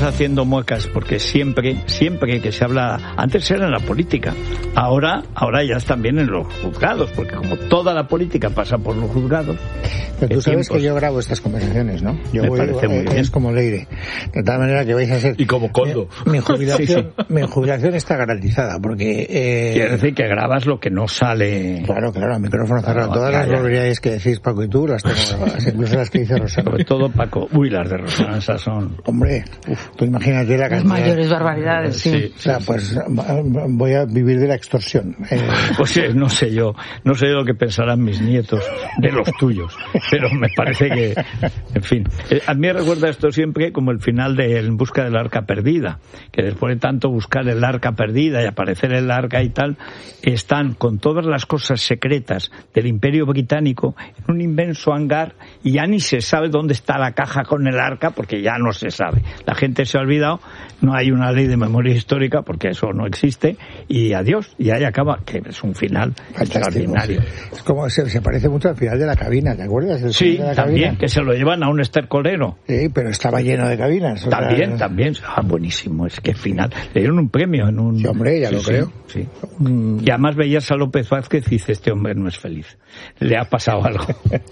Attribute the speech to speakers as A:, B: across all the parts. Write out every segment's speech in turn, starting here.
A: haciendo muecas porque siempre que se habla, antes era en la política, ahora ya están bien en los juzgados, porque como toda la política pasa por los juzgados.
B: Pero tú sabes que yo grabo estas conversaciones, ¿no? Yo
A: me parece muy bien.
B: Es como Leire, de tal manera que vais a ser...
C: Y como Coldo.
B: Mi jubilación está garantizada, porque...
A: Quiere decir que grabas lo que no sale...
B: Claro, el micrófono cerrado. Todas las barbaridades que decís Paco y tú las tengo grabadas, incluso las que dice Rosana.
A: Sobre todo Paco. Uy, las de Rosana, esas son...
B: Hombre, tú imagínate la cantidad...
D: Las mayores barbaridades, sí.
B: O sea, pues voy a vivir de la extorsión.
A: Pues no sé yo lo que pensarán mis nietos de los tuyos, pero me parece que, en fin, a mí me recuerda esto siempre como el final de En busca del arca perdida, que después de tanto buscar el arca perdida y aparecer el arca y tal, están con todas las cosas secretas del Imperio Británico en un inmenso hangar y ya ni se sabe dónde está la caja con el arca, porque ya no se sabe. La gente se ha olvidado, no hay una ley de memoria histórica porque eso no existe, y adiós, y ahí acaba, que es un final extraordinario.
B: Sí. Es como se parece mucho al final de La Cabina, ¿te acuerdas?
A: Sí, también, que se lo llevan a un estercolero.
B: Sí, pero estaba lleno de cabinas.
A: También. Buenísimo, es que final. Le dieron un premio en un...
B: Sí, hombre, ya lo creo.
A: Sí. Y además veías a López Vázquez y dices, este hombre no es feliz. Le ha pasado algo.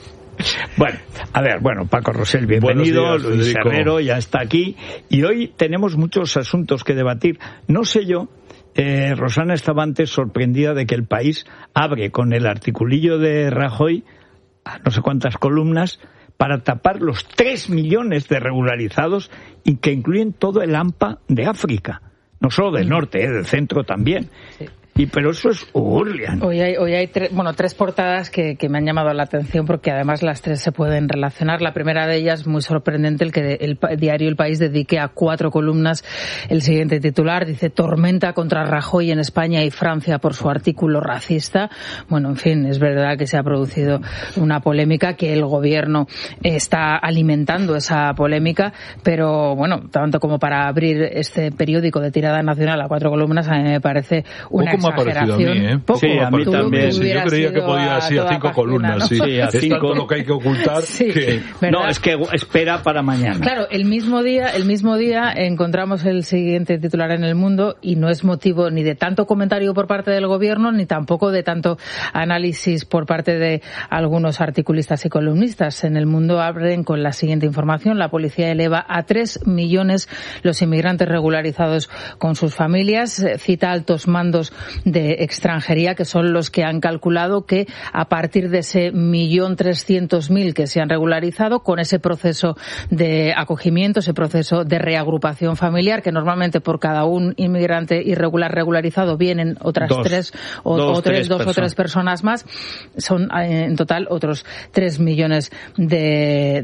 A: Bueno, Paco Rosell, bienvenido. Luis Herrero ya está aquí. Y hoy tenemos muchos asuntos que debatir. No sé yo... Rosana estaba antes sorprendida de que El País abre con el articulillo de Rajoy a no sé cuántas columnas para tapar los 3 millones de regularizados y que incluyen todo el AMPA de África, no solo del norte, del centro también. Sí. Pero eso es Urlian.
D: Hoy hay tres portadas que me han llamado la atención porque además las tres se pueden relacionar. La primera de ellas, muy sorprendente, el que el diario El País dedique a 4 columnas el siguiente titular. Dice: tormenta contra Rajoy en España y Francia por su artículo racista. Bueno, en fin, es verdad que se ha producido una polémica, que el gobierno está alimentando esa polémica, pero bueno, tanto como para abrir este periódico de tirada nacional a 4 columnas, a mí me parece una exageración.
C: Me ha parecido a mí, ¿eh?
A: Sí, a mí también.
C: Sí, yo creía que podía ser a 5 columnas, ¿no? Sí,
A: a 5.
C: Tanto lo que hay que ocultar.
D: Sí,
C: que...
A: No, es que espera para mañana.
D: Claro, el mismo día encontramos el siguiente titular en El Mundo y no es motivo ni de tanto comentario por parte del gobierno ni tampoco de tanto análisis por parte de algunos articulistas y columnistas. En El Mundo abren con la siguiente información: la policía eleva a 3 millones los inmigrantes regularizados con sus familias. Cita altos mandos de extranjería, que son los que han calculado que a partir de ese 1.300.000 que se han regularizado, con ese proceso de acogimiento, ese proceso de reagrupación familiar, que normalmente por cada un inmigrante irregular regularizado vienen otras dos o tres personas más, son en total otros 3 millones de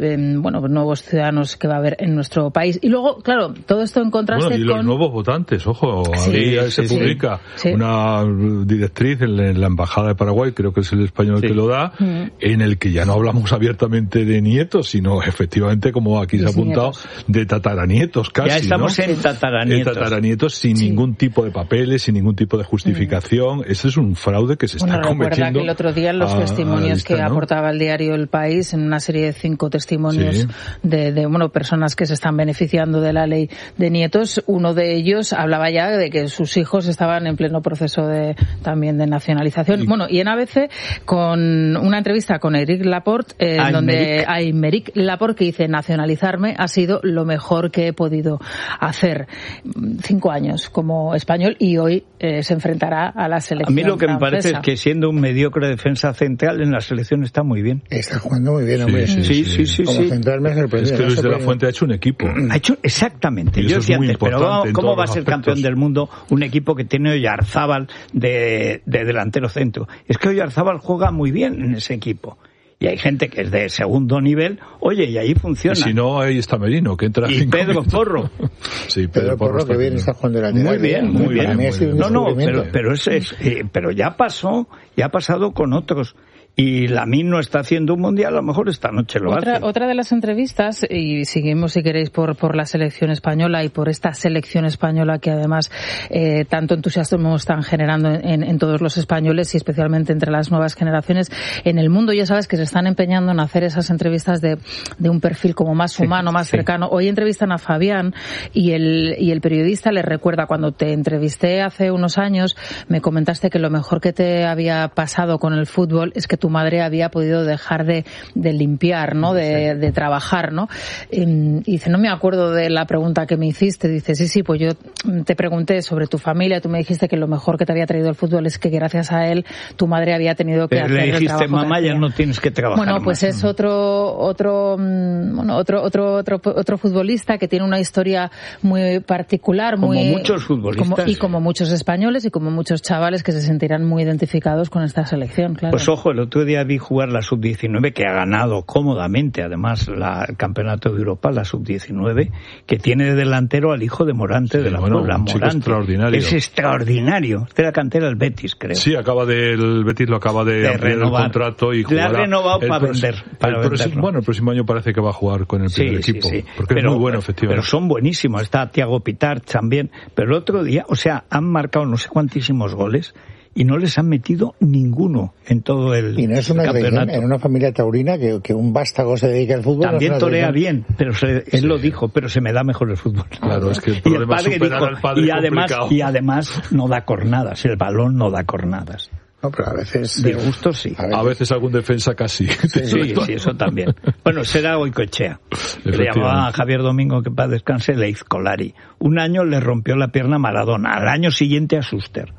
D: nuevos ciudadanos que va a haber en nuestro país. Y luego, claro, todo esto en contraste
C: con... los nuevos votantes, ojo, se publica una directriz en la Embajada de Paraguay, creo que es el español que lo da, en el que ya no hablamos abiertamente de nietos, sino efectivamente, como aquí se ha apuntado, de tataranietos casi.
A: Ya estamos, ¿no? En tataranietos
C: sin ningún tipo de papeles, sin ningún tipo de justificación. Ese es un fraude que se está cometiendo.
D: Recuerda que el otro día los testimonios que aportaba el diario El País, en una serie de 5 testimonios de personas que se están beneficiando de la ley de nietos, uno de ellos hablaba ya de que sus hijos estaban en pleno proceso también de nacionalización. Y en ABC, con una entrevista con Aymeric Laporte, donde Aymeric Laporte, que dice: nacionalizarme ha sido lo mejor que he podido hacer. 5 años como español y hoy se enfrentará a la selección.
A: A mí lo que
D: francesa.
A: Me parece es que siendo un mediocre defensa central en la selección está muy bien.
B: Está jugando muy bien, hombre.
A: Sí.
B: Como central me sorprende.
C: Es que Luis de la Fuente ha hecho un equipo.
A: Exactamente. Yo decía antes, pero ¿cómo va a ser campeón del mundo un equipo que tiene Oyarzábal de delantero centro? Es que Oyarzábal juega muy bien en ese equipo. Y hay gente que es de segundo nivel, y ahí funciona.
C: Y si no, ahí está Merino, que entra
A: y Pedro Porro.
B: Sí, Pedro Porro que bien está jugando lateral.
A: Muy bien.
B: Para mí ha sido un descubrimiento.
A: Pero ya pasado con otros. y Lamine no está haciendo un mundial, a lo mejor esta noche lo hace.
D: Otra de las entrevistas, y seguimos si queréis por la selección española y por esta selección española que además tanto entusiasmo están generando en todos los españoles y especialmente entre las nuevas generaciones en el mundo. Ya sabes que se están empeñando en hacer esas entrevistas de un perfil como más humano, más cercano. Hoy entrevistan a Fabián y el periodista le recuerda, cuando te entrevisté hace unos años, me comentaste que lo mejor que te había pasado con el fútbol es que tu madre había podido dejar de limpiar, ¿no? De trabajar, ¿no? Y dice, no me acuerdo de la pregunta que me hiciste. Dice, sí, pues yo te pregunté sobre tu familia, tú me dijiste que lo mejor que te había traído el fútbol es que gracias a él tu madre había tenido que hacer
A: le dijiste,
D: el trabajo.
A: Mamá, ya no tienes que trabajar.
D: Bueno, pues
A: más.
D: Es otro futbolista que tiene una historia muy particular,
A: como muchos futbolistas.
D: Como muchos españoles y como muchos chavales que se sentirán muy identificados con esta selección, claro.
A: Pues ojo, el otro día vi jugar la Sub-19, que ha ganado cómodamente, además, el Campeonato de Europa, la Sub-19, que tiene de delantero al hijo de Morante, de la Puebla. Morante.
C: Extraordinario.
A: Es extraordinario. De la cantera del Betis, creo.
C: Sí, el Betis lo acaba de
A: renovar
C: el contrato y
A: jugará. Le ha renovado para vender.
C: El próximo año parece que va a jugar con el primer equipo. Sí. Porque es muy bueno, efectivamente.
A: Pero son buenísimos. Está Thiago Pitar también. Pero el otro día, han marcado no sé cuantísimos goles y no les han metido ninguno en todo el campeonato.
B: Y no es una tradición en una familia taurina que un vástago se dedique al fútbol.
A: También torea bien, pero él lo dijo, pero se me da mejor el fútbol.
C: Claro, es que el problema es superar al padre
A: y además no da cornadas, el balón no da cornadas.
B: No, pero a veces...
A: De gusto sí.
C: A veces algún defensa casi.
A: Sí, eso también. Bueno, será Goicoechea. Le llamaba a Javier Domingo, que para descanse, Leizcolari. Un año le rompió la pierna a Maradona, al año siguiente a Schuster.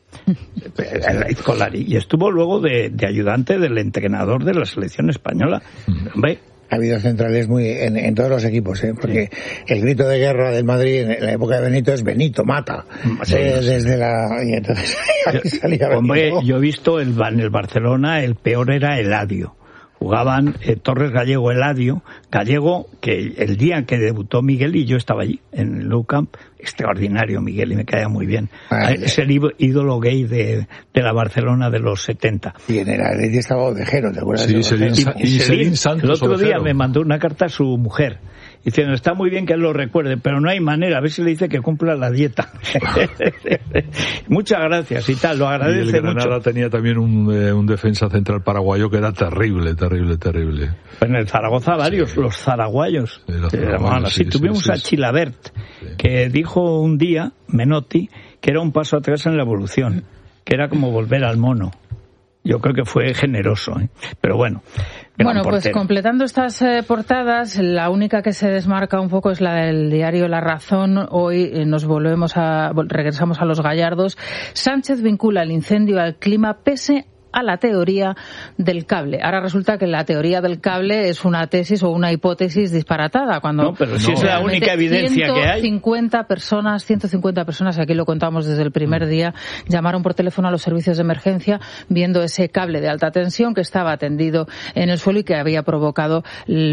A: Leizcolari. Y estuvo luego de ayudante del entrenador de la selección española. Hombre,
B: ha habido centrales en todos los equipos, porque el grito de guerra del Madrid en la época de Benito es Benito, mata. Desde y entonces salía Benito.
A: Hombre, yo he visto en el Barcelona, el peor era Eladio. Jugaban Torres Gallego, Eladio. Gallego, que el día que debutó Miguel, y yo estaba allí, en el Nou Camp, extraordinario Miguel, y me caía muy bien. Es el ídolo gay de la Barcelona de los 70.
B: Y en el Atleti estaba Ovejero, ¿te acuerdas?
C: Sí, Selín Santos.
A: El otro día
C: Ovejero.
A: me mandó una carta a su mujer, diciendo, está muy bien que él lo recuerde, pero no hay manera, a ver si le dice que cumpla la dieta. Muchas gracias y tal, lo agradece mucho.
C: Y el Granada tenía también un defensa central paraguayo que era terrible.
A: En el Zaragoza varios, los zaraguayos.
C: Sí,
A: tuvimos a Chilabert, que dijo un día, Menotti, que era un paso atrás en la evolución, que era como volver al mono. Yo creo que fue generoso, pero bueno.
D: Bueno, pues completando estas portadas, la única que se desmarca un poco es la del diario La Razón. Hoy regresamos a los Gallardos. Sánchez vincula el incendio al clima pese a la teoría del cable. Ahora resulta que la teoría del cable es una tesis o una hipótesis disparatada.
A: No, pero si es la única evidencia que hay.
D: 150 personas, aquí lo contamos desde el primer día, llamaron por teléfono a los servicios de emergencia viendo ese cable de alta tensión que estaba tendido en el suelo y que había provocado el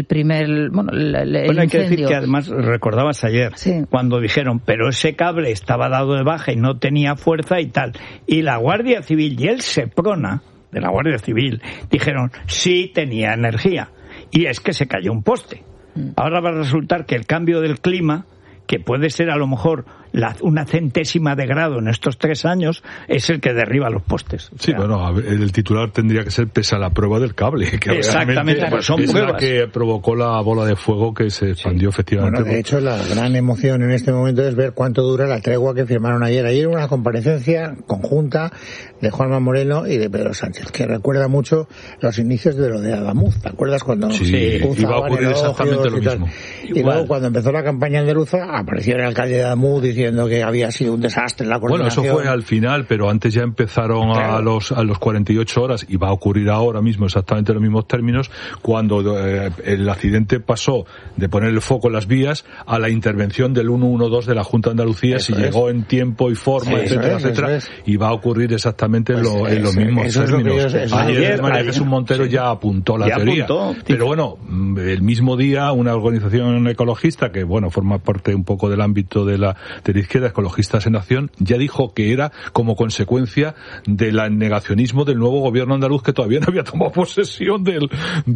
D: incendio.
A: Hay que decir que además recordabas ayer, cuando dijeron, pero ese cable estaba dado de baja y no tenía fuerza y tal. Y la Guardia Civil y el Seprona de la Guardia Civil dijeron sí tenía energía y es que se cayó un poste. Ahora va a resultar que el cambio del clima, que puede ser a lo mejor una centésima de grado en estos 3 años, es el que derriba los postes.
C: Sí, el titular tendría que ser pese a la prueba del cable, que
A: exactamente, pues son
C: es
A: pruebas.
C: La que provocó la bola de fuego que se expandió efectivamente.
B: Bueno, de hecho, la gran emoción en este momento es ver cuánto dura la tregua que firmaron ayer. Ayer una comparecencia conjunta de Juanma Moreno y de Pedro Sánchez, que recuerda mucho los inicios de lo de Adamuz. ¿Te acuerdas cuando
C: iba a ocurrir exactamente lo mismo?
B: Y luego cuando empezó la campaña andaluza apareció el alcalde de Adamuz diciendo que había sido un desastre la coordinación.
C: Bueno, eso fue al final, pero antes ya empezaron a los 48 horas, y va a ocurrir ahora mismo exactamente los mismos términos, cuando el accidente pasó de poner el foco en las vías a la intervención del 112 de la Junta de Andalucía, si llegó en tiempo y forma, etcétera, y va a ocurrir exactamente en los mismos términos. Ayer María Jesús Montero ya apuntó la teoría. Pero bueno, el mismo día una organización ecologista que forma parte un poco del ámbito de de la izquierda, Ecologistas en Acción, ya dijo que era como consecuencia del negacionismo del nuevo gobierno andaluz, que todavía no había tomado posesión del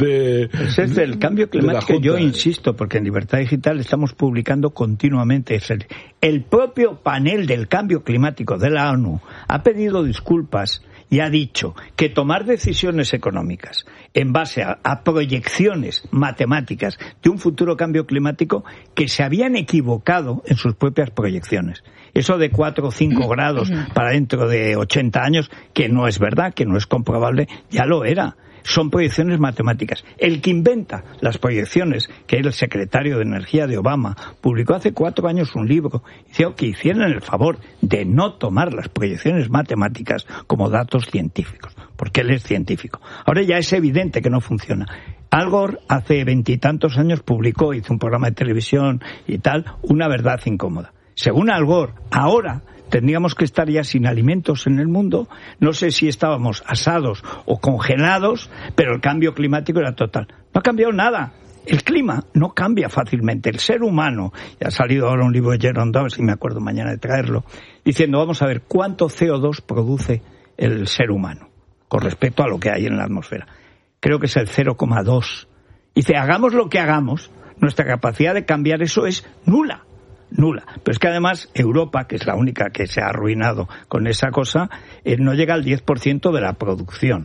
A: cambio climático. Yo insisto, porque en Libertad Digital estamos publicando continuamente. El propio panel del cambio climático de la ONU ha pedido disculpas y ha dicho que tomar decisiones económicas en base a proyecciones matemáticas de un futuro cambio climático, que se habían equivocado en sus propias proyecciones. Eso de 4 o 5 grados para dentro de 80 años, que no es verdad, que no es comprobable, ya lo era. Son proyecciones matemáticas. El que inventa las proyecciones, que era el secretario de Energía de Obama, publicó hace 4 años un libro diciendo que hicieran el favor de no tomar las proyecciones matemáticas como datos científicos, porque él es científico. Ahora ya es evidente que no funciona. Al Gore hace 20 y tantos años publicó, hizo un programa de televisión y tal, Una verdad incómoda. Según Al Gore, ahora tendríamos que estar ya sin alimentos en el mundo. No sé si estábamos asados o congelados, pero el cambio climático era total. No ha cambiado nada. El clima no cambia fácilmente. El ser humano, y ha salido ahora un libro de Jerome Dawes, y me acuerdo mañana de traerlo, diciendo, vamos a ver, ¿cuánto CO2 produce el ser humano con respecto a lo que hay en la atmósfera? Creo que es el 0,2. Dice, hagamos lo que hagamos, nuestra capacidad de cambiar eso es nula. Pero es que además Europa, que es la única que se ha arruinado con esa cosa, no llega al 10% de la producción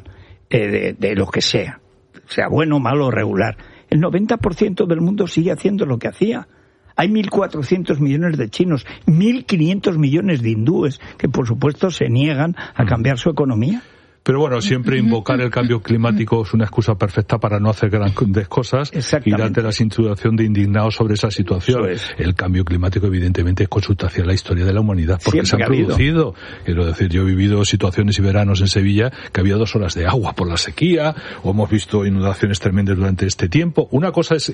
A: de lo que sea bueno, malo o regular. El 90% del mundo sigue haciendo lo que hacía. Hay 1.400 millones de chinos, 1.500 millones de hindúes que por supuesto se niegan a cambiar su economía.
C: Pero bueno, siempre invocar el cambio climático es una excusa perfecta para no hacer grandes cosas y darte la situación de indignados sobre esa situación. El cambio climático evidentemente es consustancial la historia de la humanidad, porque siempre se ha producido. Quiero decir, yo he vivido situaciones y veranos en Sevilla que había 2 horas de agua por la sequía, o hemos visto inundaciones tremendas durante este tiempo. Una cosa es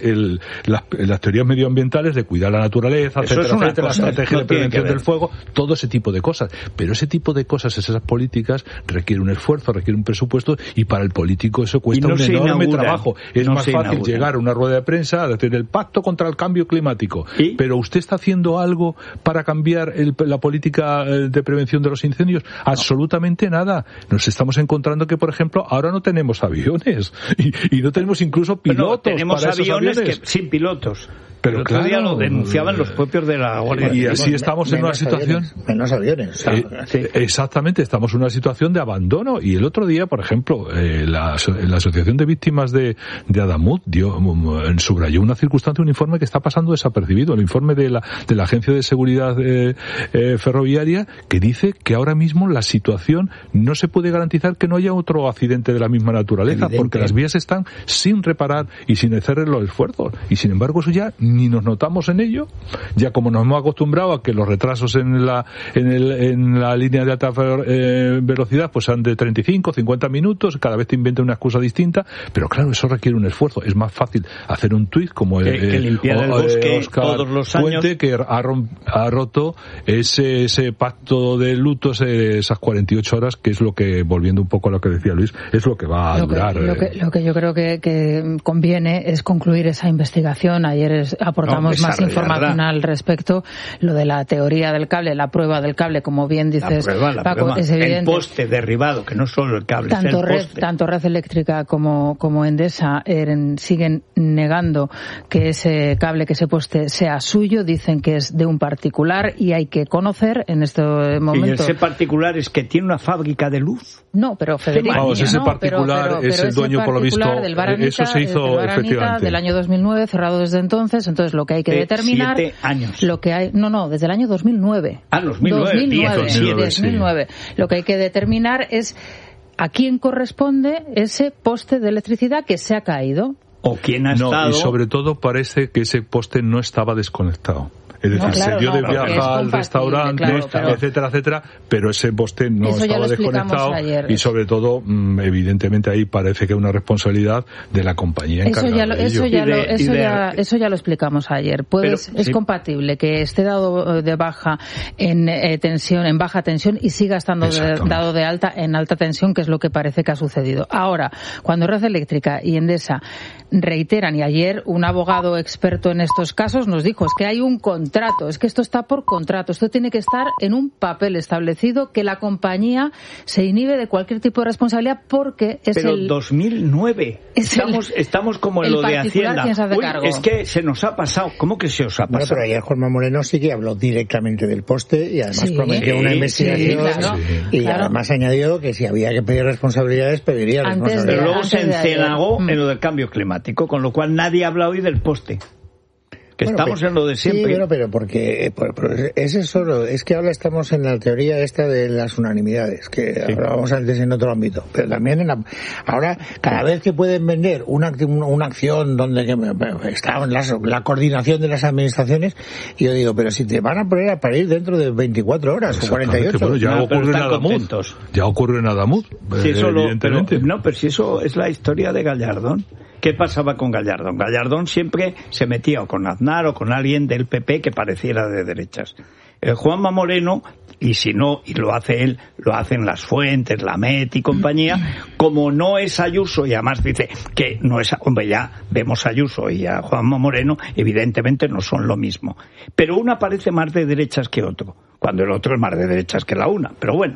C: las teorías medioambientales de cuidar la naturaleza, etcétera, la estrategia de prevención del fuego, todo ese tipo de cosas. Pero ese tipo de cosas, esas políticas, requiere un esfuerzo, requiere un presupuesto, y para el político eso cuesta un enorme trabajo. Es más fácil llegar a una rueda de prensa a decir el pacto contra el cambio climático. Pero ¿usted está haciendo algo para cambiar la política de prevención de los incendios? Absolutamente nada. Nos estamos encontrando que, por ejemplo, ahora no tenemos aviones y no tenemos incluso pilotos.
A: Tenemos
C: para
A: aviones
C: esos aviones
A: sin pilotos.
C: Pero
A: el otro día lo denunciaban los propios de la Guardia Civil.
C: Y así estamos en una situación...
B: Menos aviones.
C: Exactamente, estamos en una situación de abandono. Y el otro día, por ejemplo, la Asociación de Víctimas de Adamut subrayó una circunstancia, un informe que está pasando desapercibido, el informe de la Agencia de Seguridad Ferroviaria, que dice que ahora mismo la situación no se puede garantizar que no haya otro accidente de la misma naturaleza, porque las vías están sin reparar y sin hacer los esfuerzos. Y sin embargo eso ya ni nos notamos en ello, ya como nos hemos acostumbrado a que los retrasos en la línea de alta velocidad pues sean de 35, 50 minutos, cada vez te inventan una excusa distinta, pero claro, eso requiere un esfuerzo. Es más fácil hacer un tuit como
A: que limpiar el bosque Oscar todos los años.
C: Puente, que ha roto ese pacto de luto, esas 48 horas, que es lo que, volviendo un poco a lo que decía Luis, es lo que va a durar.
D: Lo que yo creo que conviene es concluir esa investigación. Ayer aportamos más información al respecto. Lo de la teoría del cable, la prueba del cable, como bien dices, Paco, es evidente.
A: El poste derribado, que no solo el cable, es el poste.
D: Tanto Red Eléctrica como Endesa siguen negando que ese cable, que ese poste sea suyo. Dicen que es de un particular y hay que conocer en este momento.
A: ¿Y ese particular es que tiene una fábrica de luz?
D: No, pero Federico,
C: vamos, ese particular es el dueño, por lo visto. Eso se hizo efectivamente
D: del año 2009, cerrado desde entonces. Entonces lo que hay que determinar,
A: 7 años.
D: Lo que hay, no, desde el año 2009.
A: 2009.
D: Lo que hay que determinar es a quién corresponde ese poste de electricidad que se ha caído.
A: O quién ha estado.
C: Y sobre todo parece que ese poste no estaba desconectado. Es decir, se dio de viaje al restaurante, etcétera, pero ese poste no estaba desconectado y sobre todo, evidentemente ahí parece que hay una responsabilidad de la compañía encargada de ello.
D: Eso ya lo explicamos ayer. Es compatible que esté dado de baja en baja tensión y siga estando dado de alta en alta tensión, que es lo que parece que ha sucedido. Ahora, cuando Red Eléctrica y Endesa reiteran. Y ayer un abogado experto en estos casos nos dijo, es que hay un contrato, es que esto está por contrato, esto tiene que estar en un papel establecido, que la compañía se inhibe de cualquier tipo de responsabilidad porque es
A: Pero 2009, estamos como en lo de Hacienda. Uy, es que se nos ha pasado. ¿Cómo que se os ha pasado?
B: Bueno, pero ayer Juanma Moreno sí que habló directamente del poste y además prometió una investigación y además añadió que si había que pedir responsabilidades, pediría responsabilidades.
A: Pero luego se encenagó en lo del cambio climático, con lo cual nadie habla hoy del poste. Que estamos en lo de siempre.
B: Sí, pero porque es eso, es que ahora estamos en la teoría esta de las unanimidades, que hablábamos antes en otro ámbito, pero también ahora cada vez que pueden vender una acción donde está la coordinación de las administraciones, y yo digo, pero si te van a poner a parir dentro de 24 horas o 48.
C: Bueno, ya ocurre en Adamuz. Ya ocurre en Adamuz, evidentemente.
A: Pero si eso es la historia de Gallardón. ¿Qué pasaba con Gallardón? Gallardón siempre se metía o con Aznar o con alguien del PP que pareciera de derechas. Juanma Moreno, y si no, y lo hace él, lo hacen Las Fuentes, Lamet y compañía, como no es Ayuso, y además dice que no es, hombre, ya vemos a Ayuso y a Juanma Moreno, evidentemente no son lo mismo. Pero una parece más de derechas que otro, cuando el otro es más de derechas que la una, pero bueno.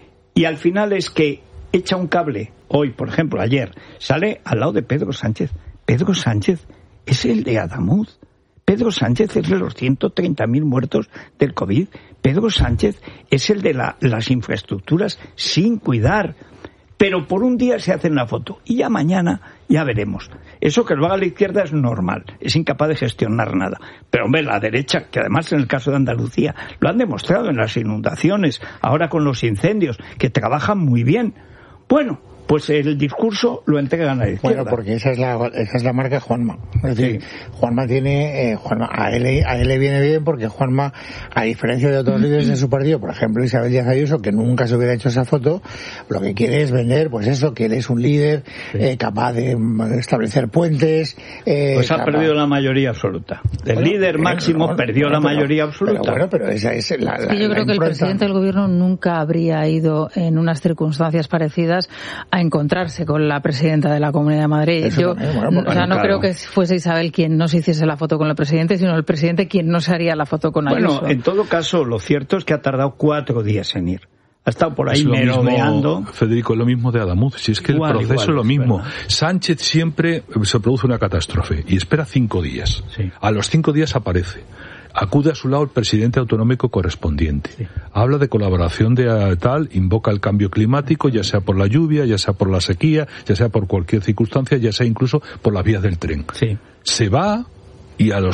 A: Y al final es que echa un cable. Hoy, por ejemplo, ayer, sale al lado de Pedro Sánchez. Pedro Sánchez es el de Adamuz. Pedro Sánchez es de los 130.000 muertos del COVID. Pedro Sánchez es el de las infraestructuras sin cuidar. Pero por un día se hacen la foto y ya mañana ya veremos. Eso que lo haga la izquierda es normal, es incapaz de gestionar nada. Pero hombre, la derecha, que además en el caso de Andalucía lo han demostrado en las inundaciones, ahora con los incendios, que trabajan muy bien. Bueno, pues el discurso lo entregan a la izquierda.
B: Bueno, porque esa es la marca Juanma. Es decir, Juanma tiene, a él le viene bien porque Juanma, a diferencia de otros líderes de su partido, por ejemplo Isabel Díaz Ayuso, que nunca se hubiera hecho esa foto, lo que quiere es vender, pues eso, que él es un líder capaz de establecer puentes.
A: Pues ha perdido la mayoría absoluta. El líder máximo perdió la mayoría absoluta.
B: Pero esa es la
D: yo creo que el presidente del gobierno nunca habría ido en unas circunstancias parecidas a encontrarse con la presidenta de la Comunidad de Madrid. Yo no creo que fuese Isabel quien no se hiciese la foto con el presidente, sino el presidente quien no se haría la foto con Ayuso.
A: Bueno, en todo caso, lo cierto es que ha tardado 4 días en ir. Ha estado por ahí merodeando.
C: Federico, es lo mismo de Adamuz. Si es que el proceso es lo mismo. Sánchez siempre se produce una catástrofe y espera 5 días. Sí. A los 5 días aparece. Acude a su lado el presidente autonómico correspondiente. Sí. Habla de colaboración de tal, invoca el cambio climático, ya sea por la lluvia, ya sea por la sequía, ya sea por cualquier circunstancia, ya sea incluso por las vías del tren. Sí. Se va y al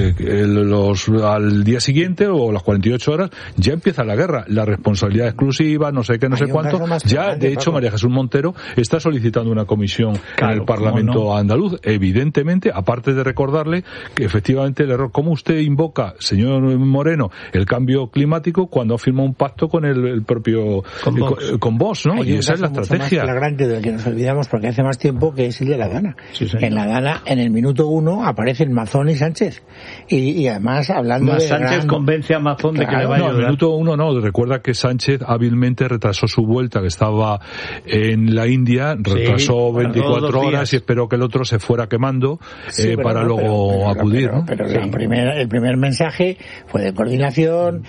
C: día siguiente o las 48 horas ya empieza la guerra, la responsabilidad exclusiva, no sé qué, no sé cuánto. Ya, de hecho, María Jesús Montero está solicitando una comisión en el Parlamento andaluz, evidentemente, aparte de recordarle que efectivamente el error, ¿cómo usted invoca, señor Moreno, el cambio climático cuando ha firmado un pacto con el propio con Vox, ¿no? Y esa es la estrategia.
B: Más flagrante del que nos olvidamos porque hace más tiempo, que es el de la Dana. Sí, en la Dana, en el minuto 1 aparecen Mazón y Sánchez y además hablando de
A: Sánchez vence a Mazón de que le vaya a ayudar.
C: No, minuto 1 no, recuerda que Sánchez hábilmente retrasó su vuelta, que estaba en la India, retrasó 24 horas y esperó que el otro se fuera quemando para luego acudir, ¿no?
B: Pero el primer mensaje fue de coordinación.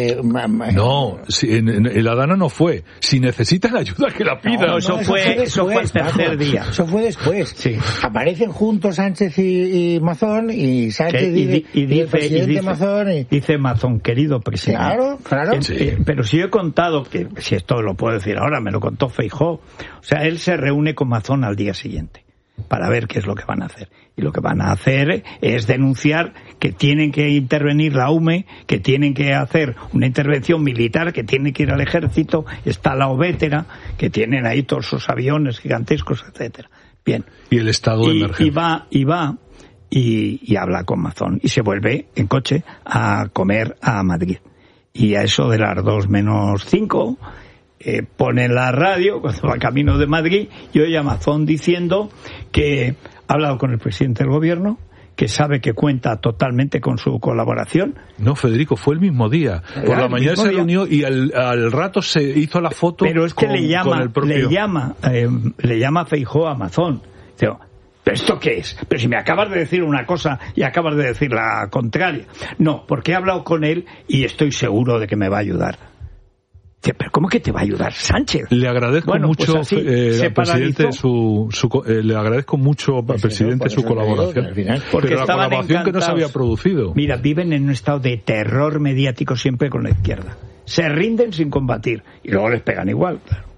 C: En la Dana no fue. Si necesitan ayuda, que la pida.
A: Eso fue el tercer día.
B: Eso fue después. Sí. Aparecen juntos Sánchez y Mazón y Sánchez y el presidente Mazón.
A: Dice Mazón, querido presidente.
B: Claro. Sí.
A: Pero si he contado, que si esto lo puedo decir ahora, me lo contó Feijóo. O sea, él se reúne con Mazón al día siguiente para ver qué es lo que van a hacer. Y lo que van a hacer es denunciar que tienen que intervenir la UME, que tienen que hacer una intervención militar, que tienen que ir al ejército, está la Ovétera, que tienen ahí todos esos aviones gigantescos, etcétera. Bien.
C: Y el estado de emergencia.
A: Y va y habla con Mazón y se vuelve en coche a comer a Madrid. Y a eso de las 2 menos 5 pone la radio cuando va camino de Madrid y oye a Mazón diciendo que ha hablado con el presidente del gobierno, que sabe que cuenta totalmente con su colaboración.
C: No, Federico, fue el mismo día. Por la mañana se reunió y al rato se hizo la foto.
A: Pero es que le llama Feijóo a Mazón. ¿pero esto qué es? Pero si me acabas de decir una cosa y acabas de decir la contraria. No, porque he hablado con él y estoy seguro de que me va a ayudar. ¿Pero cómo que te va a ayudar Sánchez?
C: Le agradezco mucho
A: pues
C: al presidente le agradezco mucho al presidente su colaboración.
A: Porque
C: pero la colaboración que no se había producido.
A: Mira, viven en un estado de terror mediático siempre con la izquierda. Se rinden sin combatir y luego les pegan igual, claro.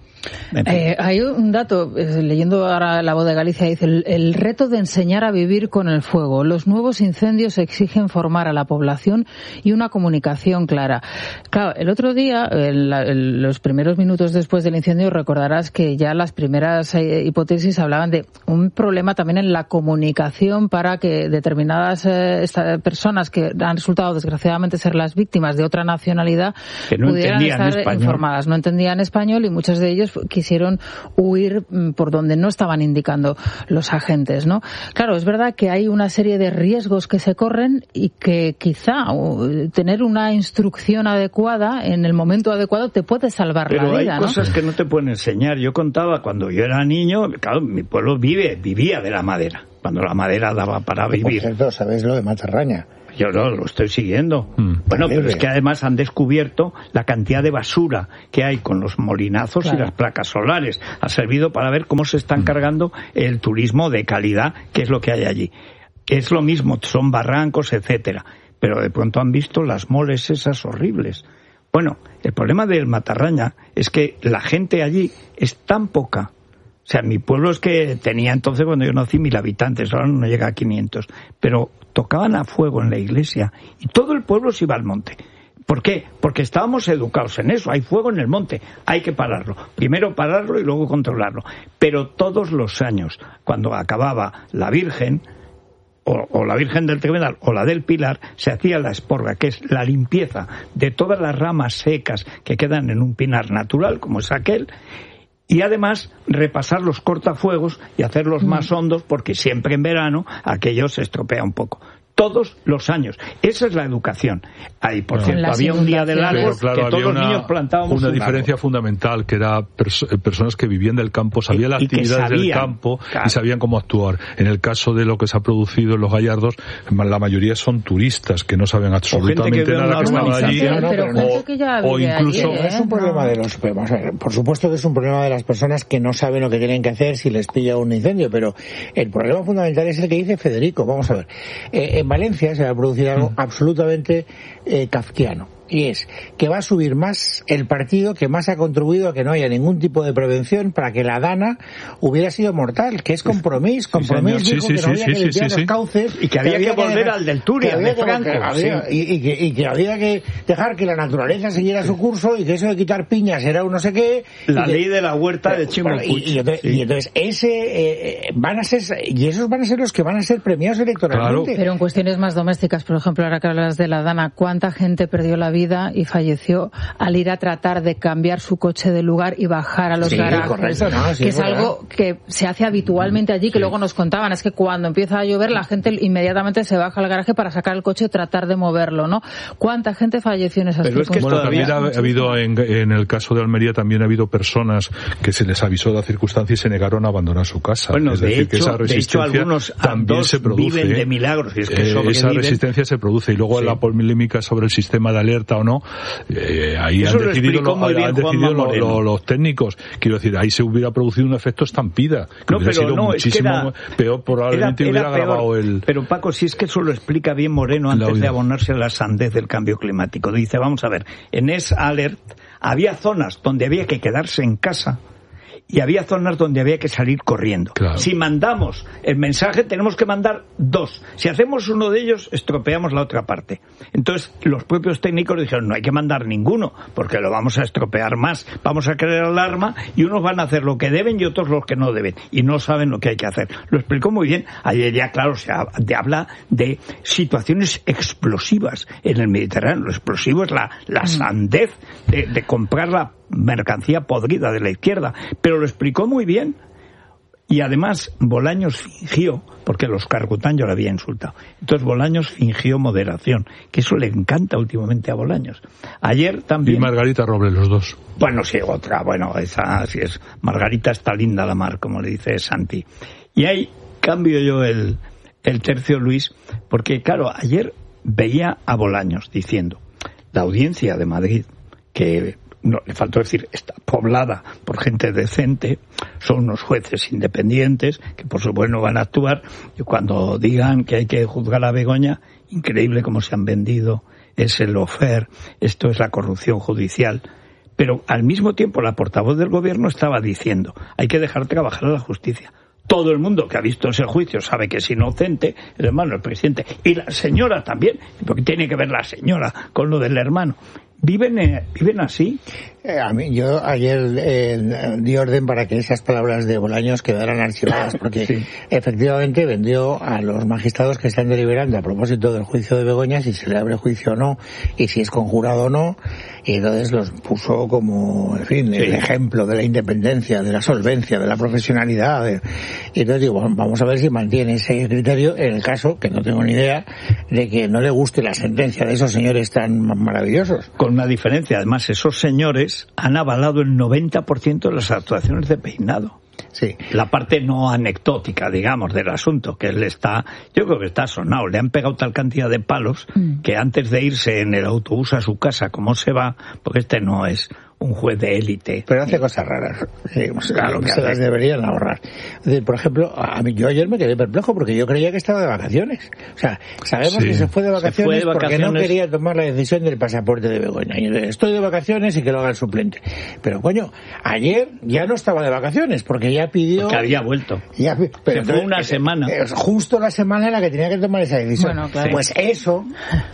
D: Hay un dato, leyendo ahora La Voz de Galicia, dice el reto de enseñar a vivir con el fuego. Los nuevos incendios exigen formar a la población y una comunicación clara. Claro, el otro día, en los primeros minutos después del incendio, recordarás que ya las primeras hipótesis hablaban de un problema también en la comunicación para que determinadas personas que han resultado desgraciadamente ser las víctimas de otra nacionalidad
A: que no
D: pudieran estar informadas. No entendían español y muchos de ellos quisieron huir por donde no estaban indicando los agentes, ¿no? Claro, es verdad que hay una serie de riesgos que se corren y que quizá tener una instrucción adecuada en el momento adecuado te puede salvar la vida, ¿no?
A: Pero hay cosas que no te pueden enseñar. Yo contaba cuando yo era niño, claro, mi pueblo vivía de la madera, cuando la madera daba para vivir.
B: Por cierto, ¿sabes lo de Matarraña?
A: Yo no, lo estoy siguiendo. Bueno, pero es que además han descubierto la cantidad de basura que hay con los molinazos y las placas solares. Ha servido para ver cómo se están cargando el turismo de calidad, que es lo que hay allí. Es lo mismo, son barrancos, etcétera. Pero de pronto han visto las moles esas horribles. Bueno, el problema del Matarraña es que la gente allí es tan poca. O sea, mi pueblo es que tenía entonces, cuando yo nací, 1.000 habitantes, ahora no llega a 500. Pero tocaban a fuego en la iglesia y todo el pueblo se iba al monte. ¿Por qué? Porque estábamos educados en eso. Hay fuego en el monte, hay que pararlo. Primero pararlo y luego controlarlo. Pero todos los años, cuando acababa la Virgen, o la Virgen del Tremedal o la del Pilar, se hacía la esporga, que es la limpieza de todas las ramas secas que quedan en un pinar natural, como es aquel. Y además repasar los cortafuegos y hacerlos más hondos, porque siempre en verano aquello se estropea un poco. Todos los años. Esa es la educación. Ahí, por cierto, había un día del árbol que todos los niños plantábamos
C: una diferencia fundamental, que era personas que vivían del campo, sabían las actividades del campo y sabían cómo actuar. En el caso de lo que se ha producido en Los Gallardos, la mayoría son turistas que no saben absolutamente nada que estaban allí.
B: O incluso... No es un problema de los... Vamos a ver, por supuesto que es un problema de las personas que no saben lo que tienen que hacer si les pilla un incendio, pero el problema fundamental es el que dice Federico. Vamos a ver. En Valencia se va a producir algo absolutamente kafkiano. Y es que va a subir más el partido que más ha contribuido a que no haya ningún tipo de prevención para que la Dana hubiera sido mortal, que es Compromís. Compromís dijo que no había que limpiar los cauces
A: y que había que volver al del Turia, de Franco.
B: Y que había que dejar que la naturaleza siguiera su curso y que eso de quitar piñas era un no sé qué.
A: La ley de la huerta de Chimo Puig.
B: Y entonces van a ser, y esos van a ser los que van a ser premiados electoralmente.
D: Claro. Pero en cuestiones más domésticas, por ejemplo, ahora que hablas de la Dana, ¿cuánta gente perdió la vida y falleció al ir a tratar de cambiar su coche de lugar y bajar a los garajes?
B: Correcto,
D: que es algo que se hace habitualmente allí, que luego nos contaban, es que cuando empieza a llover la gente inmediatamente se baja al garaje para sacar el coche y tratar de moverlo, ¿no? ¿Cuánta gente falleció en esas circunstancias?
C: Bueno, también ha habido, en el caso de Almería, también ha habido personas que se les avisó de la circunstancia y se negaron a abandonar su casa.
A: Bueno,
C: es decir, que esa resistencia
A: algunos
C: también se produce.
A: Viven de milagros. Y es que
C: esa resistencia se produce. Y luego la polémica sobre el sistema de alerta o no, ahí han decidido los técnicos. Quiero decir, ahí se hubiera producido un efecto estampida, que hubiera sido muchísimo peor, probablemente hubiera agravado el...
A: Pero Paco, si es que eso lo explica bien Moreno antes de abonarse a la sandez del cambio climático. Dice, vamos a ver, en esa alert había zonas donde había que quedarse en casa y había zonas donde había que salir corriendo.
C: Claro.
A: Si mandamos el mensaje, tenemos que mandar dos. Si hacemos uno de ellos, estropeamos la otra parte. Entonces, los propios técnicos dijeron, no hay que mandar ninguno, porque lo vamos a estropear más. Vamos a crear alarma y unos van a hacer lo que deben y otros lo que no deben. Y no saben lo que hay que hacer. Lo explicó muy bien. Ayer ya, claro, se habla de situaciones explosivas en el Mediterráneo. Lo explosivo es la sandez de comprar la mercancía podrida de la izquierda, pero lo explicó muy bien. Y además Bolaños fingió, porque los Carcután yo le había insultado, entonces Bolaños fingió moderación, que eso le encanta últimamente a Bolaños. Ayer también...
C: Y Margarita Robles, los dos.
A: Bueno, sí, otra, bueno, esa sí es... Margarita está linda la mar, como le dice Santi. Y hay cambio yo el tercio, Luis, porque claro, ayer veía a Bolaños diciendo, la audiencia de Madrid, que no le faltó decir, está poblada por gente decente, son unos jueces independientes que por supuesto no van a actuar, y cuando digan que hay que juzgar a Begoña, increíble cómo se han vendido, es el lawfare, esto es la corrupción judicial. Pero al mismo tiempo la portavoz del gobierno estaba diciendo, hay que dejar trabajar a la justicia. Todo el mundo que ha visto ese juicio sabe que es inocente, el hermano del presidente, y la señora también, porque tiene que ver la señora con lo del hermano. ¿Viven así?
B: Yo ayer di orden para que esas palabras de Bolaños quedaran archivadas, porque efectivamente vendió a los magistrados que están deliberando a propósito del juicio de Begoña, si se le abre juicio o no, y si es conjurado o no, y entonces los puso como, en fin, el ejemplo de la independencia, de la solvencia, de la profesionalidad. Y entonces digo, vamos a ver si mantiene ese criterio en el caso, que no tengo ni idea, de que no le guste la sentencia de esos señores tan maravillosos.
A: Con una diferencia, además, esos señores han avalado el 90% de las actuaciones de Peinado.
B: Sí.
A: La parte no anecdótica, digamos, del asunto, que él yo creo que está sonado, le han pegado tal cantidad de palos que antes de irse en el autobús a su casa, ¿cómo se va? Porque este no es un juez de élite.
B: Pero hace cosas raras. Sí, claro, que se las deberían ahorrar. Por ejemplo, yo ayer me quedé perplejo porque yo creía que estaba de vacaciones. O sea, sabemos que se fue de vacaciones porque no quería tomar la decisión del pasaporte de Begoña. Y estoy de vacaciones y que lo haga el suplente. Pero coño, ayer ya no estaba de vacaciones porque ya pidió...
A: Porque había vuelto.
B: Pero
A: se fue una semana.
B: Justo la semana en la que tenía que tomar esa decisión.
D: Bueno, claro.
B: Pues eso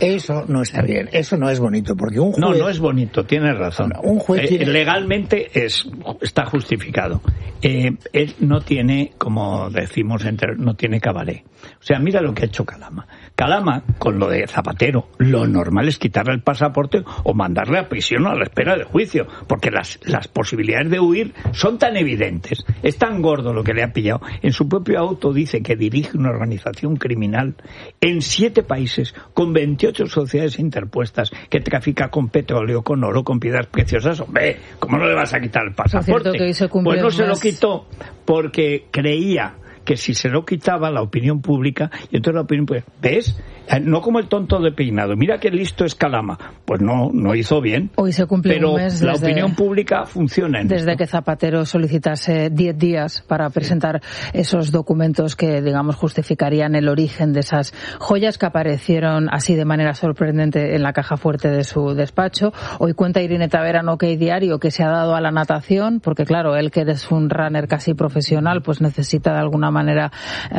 B: no está bien. Eso no es bonito porque un juez...
A: No es bonito, tienes razón.
B: Un juez
A: legalmente está justificado. Él no tiene, como decimos, no tiene cabaret. O sea, mira lo que ha hecho Calama. Calama, con lo de Zapatero, lo normal es quitarle el pasaporte o mandarle a prisión a la espera del juicio, porque las posibilidades de huir son tan evidentes. Es tan gordo lo que le ha pillado. En su propio auto dice que dirige una organización criminal en 7 países, con 28 sociedades interpuestas, que trafica con petróleo, con oro, con piedras preciosas. Hombre, ¿cómo no le vas a quitar el pasaporte? Pues no se lo quitó porque creía que si se lo quitaba la opinión pública, y entonces la opinión pública, ¿ves? No como el tonto de Peinado, mira qué listo es Calama. Pues no hizo bien.
D: Hoy se cumple
A: pero
D: un mes
A: la opinión pública funciona en
D: desde
A: esto.
D: que Zapatero solicitase 10 días para presentar esos documentos que, digamos, justificarían el origen de esas joyas que aparecieron así de manera sorprendente en la caja fuerte de su despacho. Hoy cuenta Irene Tavera en OK Diario que se ha dado a la natación, porque claro, él que es un runner casi profesional, pues necesita de alguna manera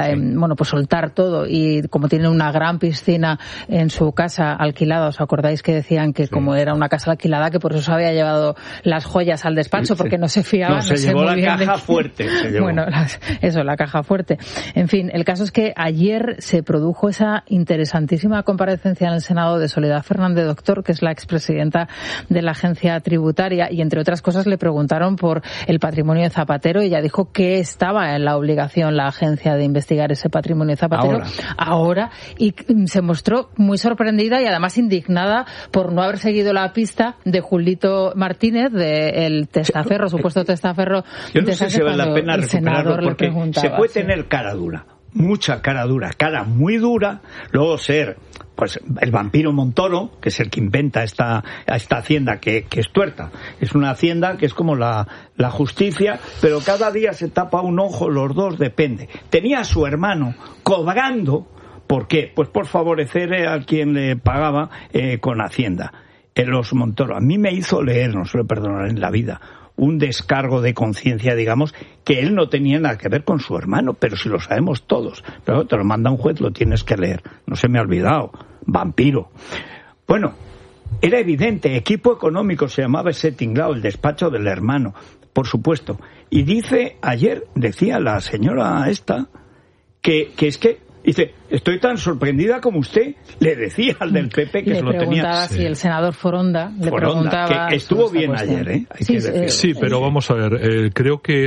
D: pues soltar todo, y como tiene una gran piscina en su casa alquilada, ¿os acordáis que decían que como era una casa alquilada, que por eso se había llevado las joyas al despacho, porque no se fiaban?
A: No, se llevó la caja fuerte.
D: Bueno, la caja fuerte. En fin, el caso es que ayer se produjo esa interesantísima comparecencia en el Senado de Soledad Fernández Doctor, que es la expresidenta de la agencia tributaria, y entre otras cosas le preguntaron por el patrimonio de Zapatero, y ella dijo que estaba en la obligación la agencia de investigar ese patrimonio de Zapatero ahora, y se mostró muy sorprendida y además indignada por no haber seguido la pista de Julito Martínez, del testaferro, supuesto testaferro.
A: Yo no sé si vale la pena recuperarlo, porque se puede tener cara dura, mucha cara dura, cara muy dura, luego ser pues el vampiro Montoro, que es el que inventa esta hacienda que es tuerta. Es una hacienda que es como la justicia, pero cada día se tapa un ojo, los dos, depende. Tenía a su hermano cobrando. ¿Por qué? Pues por favorecer a quien le pagaba con Hacienda. Los Montoro. A mí me hizo leer, no se lo perdonaré en la vida, un descargo de conciencia, digamos, que él no tenía nada que ver con su hermano, pero si lo sabemos todos. Pero te lo manda un juez, lo tienes que leer. No se me ha olvidado. Vampiro. Bueno, era evidente, equipo económico se llamaba ese tinglao, el despacho del hermano, por supuesto. Y decía la señora esta, que es que Dice, estoy tan sorprendida como usted, le decía al del PP que se lo tenía.
D: Le preguntaba si el senador Foronda le preguntaba...
A: que estuvo bien ayer, ¿eh?
C: Sí, pero vamos a ver, creo que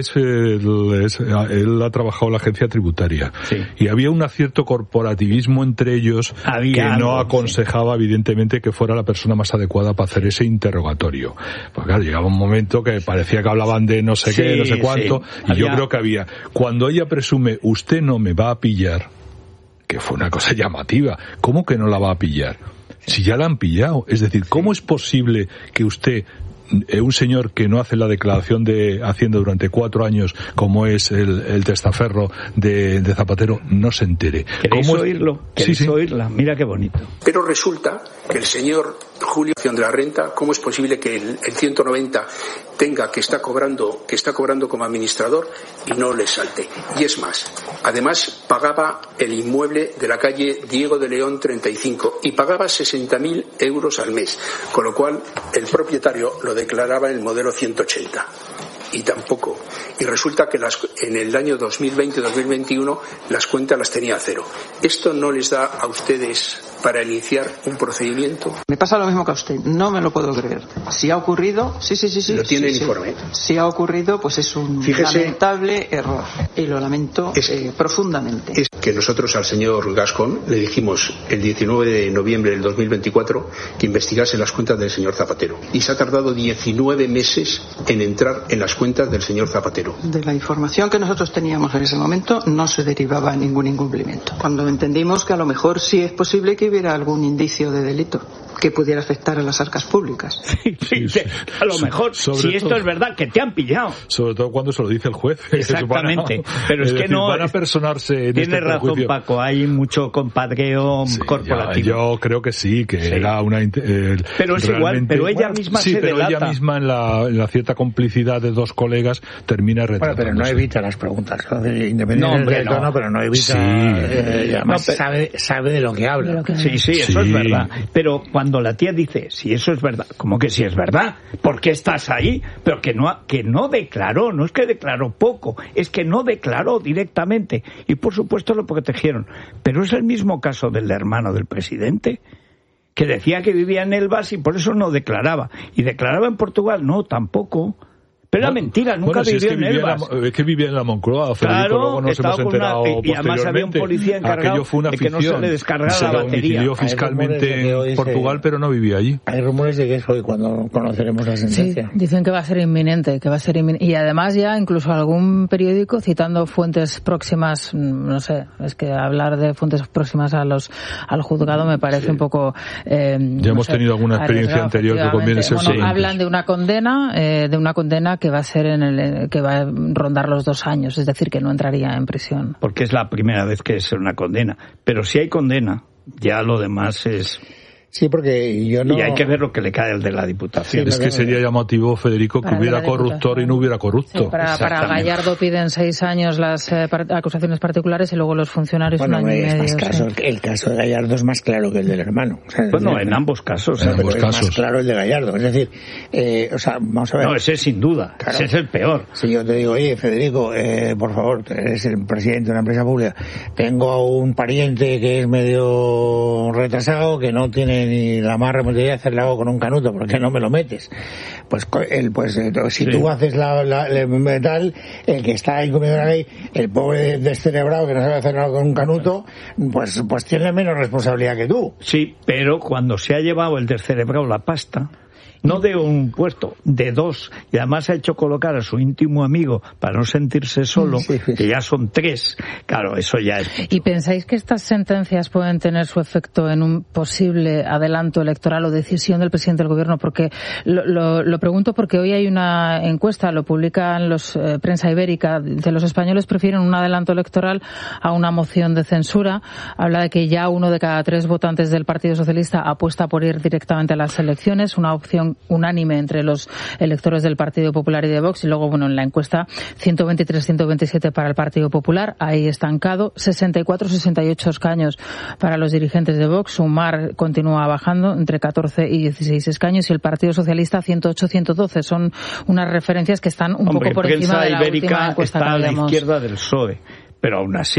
C: él ha trabajado en la agencia tributaria. Sí. Y había un cierto corporativismo entre ellos que no aconsejaba, evidentemente, que fuera la persona más adecuada para hacer ese interrogatorio. Porque claro, llegaba un momento que parecía que hablaban de no sé qué, no sé cuánto, y yo creo que había... Cuando ella presume, usted no me va a pillar, que fue una cosa llamativa. ¿Cómo que no la va a pillar? Si ya la han pillado. Es decir, ¿cómo es posible que usted, un señor que no hace la declaración de Hacienda durante 4 años, como es el testaferro de Zapatero, no se entere?
A: ¿Queréis oírlo? ¿Queréis oírla? Mira qué bonito.
E: Pero resulta que el señor Julio de la Renta, ¿cómo es posible que el 190 tenga que está cobrando como administrador y no le salte? Y es más, además pagaba el inmueble de la calle Diego de León 35 y pagaba 60.000 euros al mes, con lo cual el propietario lo declaraba en el modelo 180. Y tampoco. Y resulta que en el año 2020-2021 las cuentas las tenía a cero. ¿Esto no les da a ustedes para iniciar un procedimiento?
F: Me pasa lo mismo que a usted, no me lo puedo creer. Si ha ocurrido, sí.
E: Lo tiene el informe.
F: Si ha ocurrido, pues es un lamentable error. Y lo lamento profundamente.
E: Es que nosotros al señor Gascón le dijimos el 19 de noviembre del 2024 que investigase las cuentas del señor Zapatero. Y se ha tardado 19 meses en entrar en las cuentas del señor Zapatero.
F: De la información que nosotros teníamos en ese momento no se derivaba ningún incumplimiento. Cuando entendimos que a lo mejor sí es posible que hubiera algún indicio de delito que pudiera afectar a las arcas públicas.
A: Sí, a lo mejor, si esto es verdad, que te han pillado.
C: Sobre todo cuando se lo dice el juez.
A: Exactamente. Pero es que no...
C: Van a personarse en
A: Tiene razón, Paco, hay mucho compadreo corporativo.
C: Yo creo que sí, que era una...
A: pero es igual, pero ella misma se delata.
C: Pero ella misma en la cierta complicidad de 2 colegas termina retratando.
B: Bueno, pero no evita las preguntas. Independientemente del tono, pero no evita... y además sabe de lo que habla.
A: Sí, eso es verdad. Pero cuando la tía dice, si eso es verdad, ¿cómo que si es verdad? ¿Por qué estás ahí? Pero que no declaró, no es que declaró poco, es que no declaró directamente. Y por supuesto lo protegieron. Pero es el mismo caso del hermano del presidente, que decía que vivía en Elvas y por eso no declaraba. Y declaraba en Portugal, no, tampoco. Pero era mentira, nunca vivió en Elvas.
C: Es que vivía en la Moncloa, Federico,
A: claro,
C: luego nos hemos enterado
A: y además había un policía encargado de que no se le descargara la batería.
C: Se domicilió fiscalmente en Portugal, pero no vivía allí.
B: Hay rumores de que es hoy cuando conoceremos la sentencia.
D: Sí, dicen que va a ser inminente, Y además ya incluso algún periódico citando fuentes próximas, no sé, es que hablar de fuentes próximas al juzgado me parece un poco...
C: ya hemos tenido alguna experiencia anterior que conviene ser...
D: Bueno, hablan de una condena que va a ser que va a rondar los 2 años, es decir, que no entraría en prisión.
A: Porque es la primera vez que es una condena. Pero si hay condena, ya lo demás es...
B: Sí, porque yo no...
A: Y hay que ver lo que le cae al de la Diputación.
C: Es que sería llamativo, Federico, que hubiera corruptor y no hubiera corrupto.
D: Sí, para Gallardo piden 6 años las acusaciones particulares y luego los funcionarios 1 año y medio.
B: El caso de Gallardo es más claro que el del hermano.
A: O sea, en ambos casos.
B: Es más claro el de Gallardo. Es decir, vamos a ver.
A: No, ese sin duda. Claro. Ese es el peor.
B: Si yo te digo, oye, Federico, por favor, eres el presidente de una empresa pública, tengo un pariente que es medio retrasado, que no tiene ni la más remota idea de hacerle algo con un canuto, ¿por qué no me lo metes? Si tú haces tal, el que está incumpliendo la ley, el pobre descerebrado que no sabe hacer nada con un canuto, pues tiene menos responsabilidad que tú.
A: Sí, pero cuando se ha llevado el descerebrado la pasta, no de un puesto, de 2, y además ha hecho colocar a su íntimo amigo para no sentirse solo, que ya son 3, claro, eso ya es...
D: ¿Y pensáis que estas sentencias pueden tener su efecto en un posible adelanto electoral o decisión del presidente del gobierno? Porque lo pregunto porque hoy hay una encuesta, lo publican los Prensa Ibérica, de los españoles prefieren un adelanto electoral a una moción de censura. Habla de que ya 1 de cada 3 votantes del Partido Socialista apuesta por ir directamente a las elecciones, una opción unánime entre los electores del Partido Popular y de Vox. Y luego, en la encuesta 123-127 para el Partido Popular, ahí estancado, 64-68 escaños para los dirigentes de Vox. Sumar continúa bajando entre 14 y 16 escaños y el Partido Socialista 108-112. Son unas referencias que están un poco por encima de la última encuesta
A: está
D: que
A: a la
D: habíamos.
A: izquierda del PSOE, pero aún así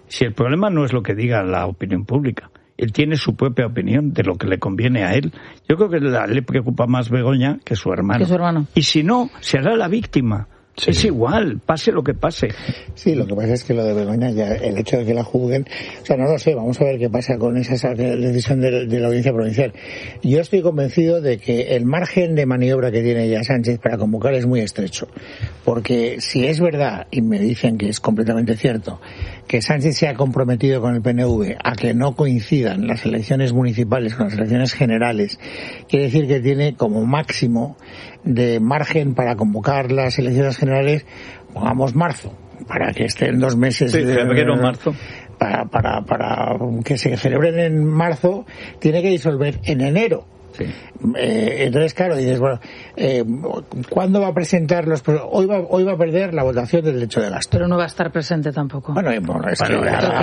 A: Si el problema no es lo que diga la opinión pública, él tiene su propia opinión de lo que le conviene a él. Yo creo que le preocupa más Begoña que su hermano. Y si no, será la víctima. Sí. Es igual, pase lo que pase.
B: Sí, lo que pasa es que lo de Begoña, ya el hecho de que la juzguen, o sea, no lo sé, vamos a ver qué pasa con esa decisión de la Audiencia Provincial. Yo estoy convencido de que el margen de maniobra que tiene ya Sánchez para convocar es muy estrecho, porque si es verdad, y me dicen que es completamente cierto, que Sánchez se ha comprometido con el PNV a que no coincidan las elecciones municipales con las elecciones generales, quiere decir que tiene como máximo de margen para convocar las elecciones generales, pongamos marzo, para que estén 2 meses.
A: Sí, febrero, marzo.
B: Para que se celebren en marzo, tiene que disolver en enero. Sí. Entonces, claro, dices, bueno, ¿cuándo va a presentar los? Hoy va a perder la votación del derecho de gasto.
D: Pero no va a estar presente tampoco.
B: Bueno, es que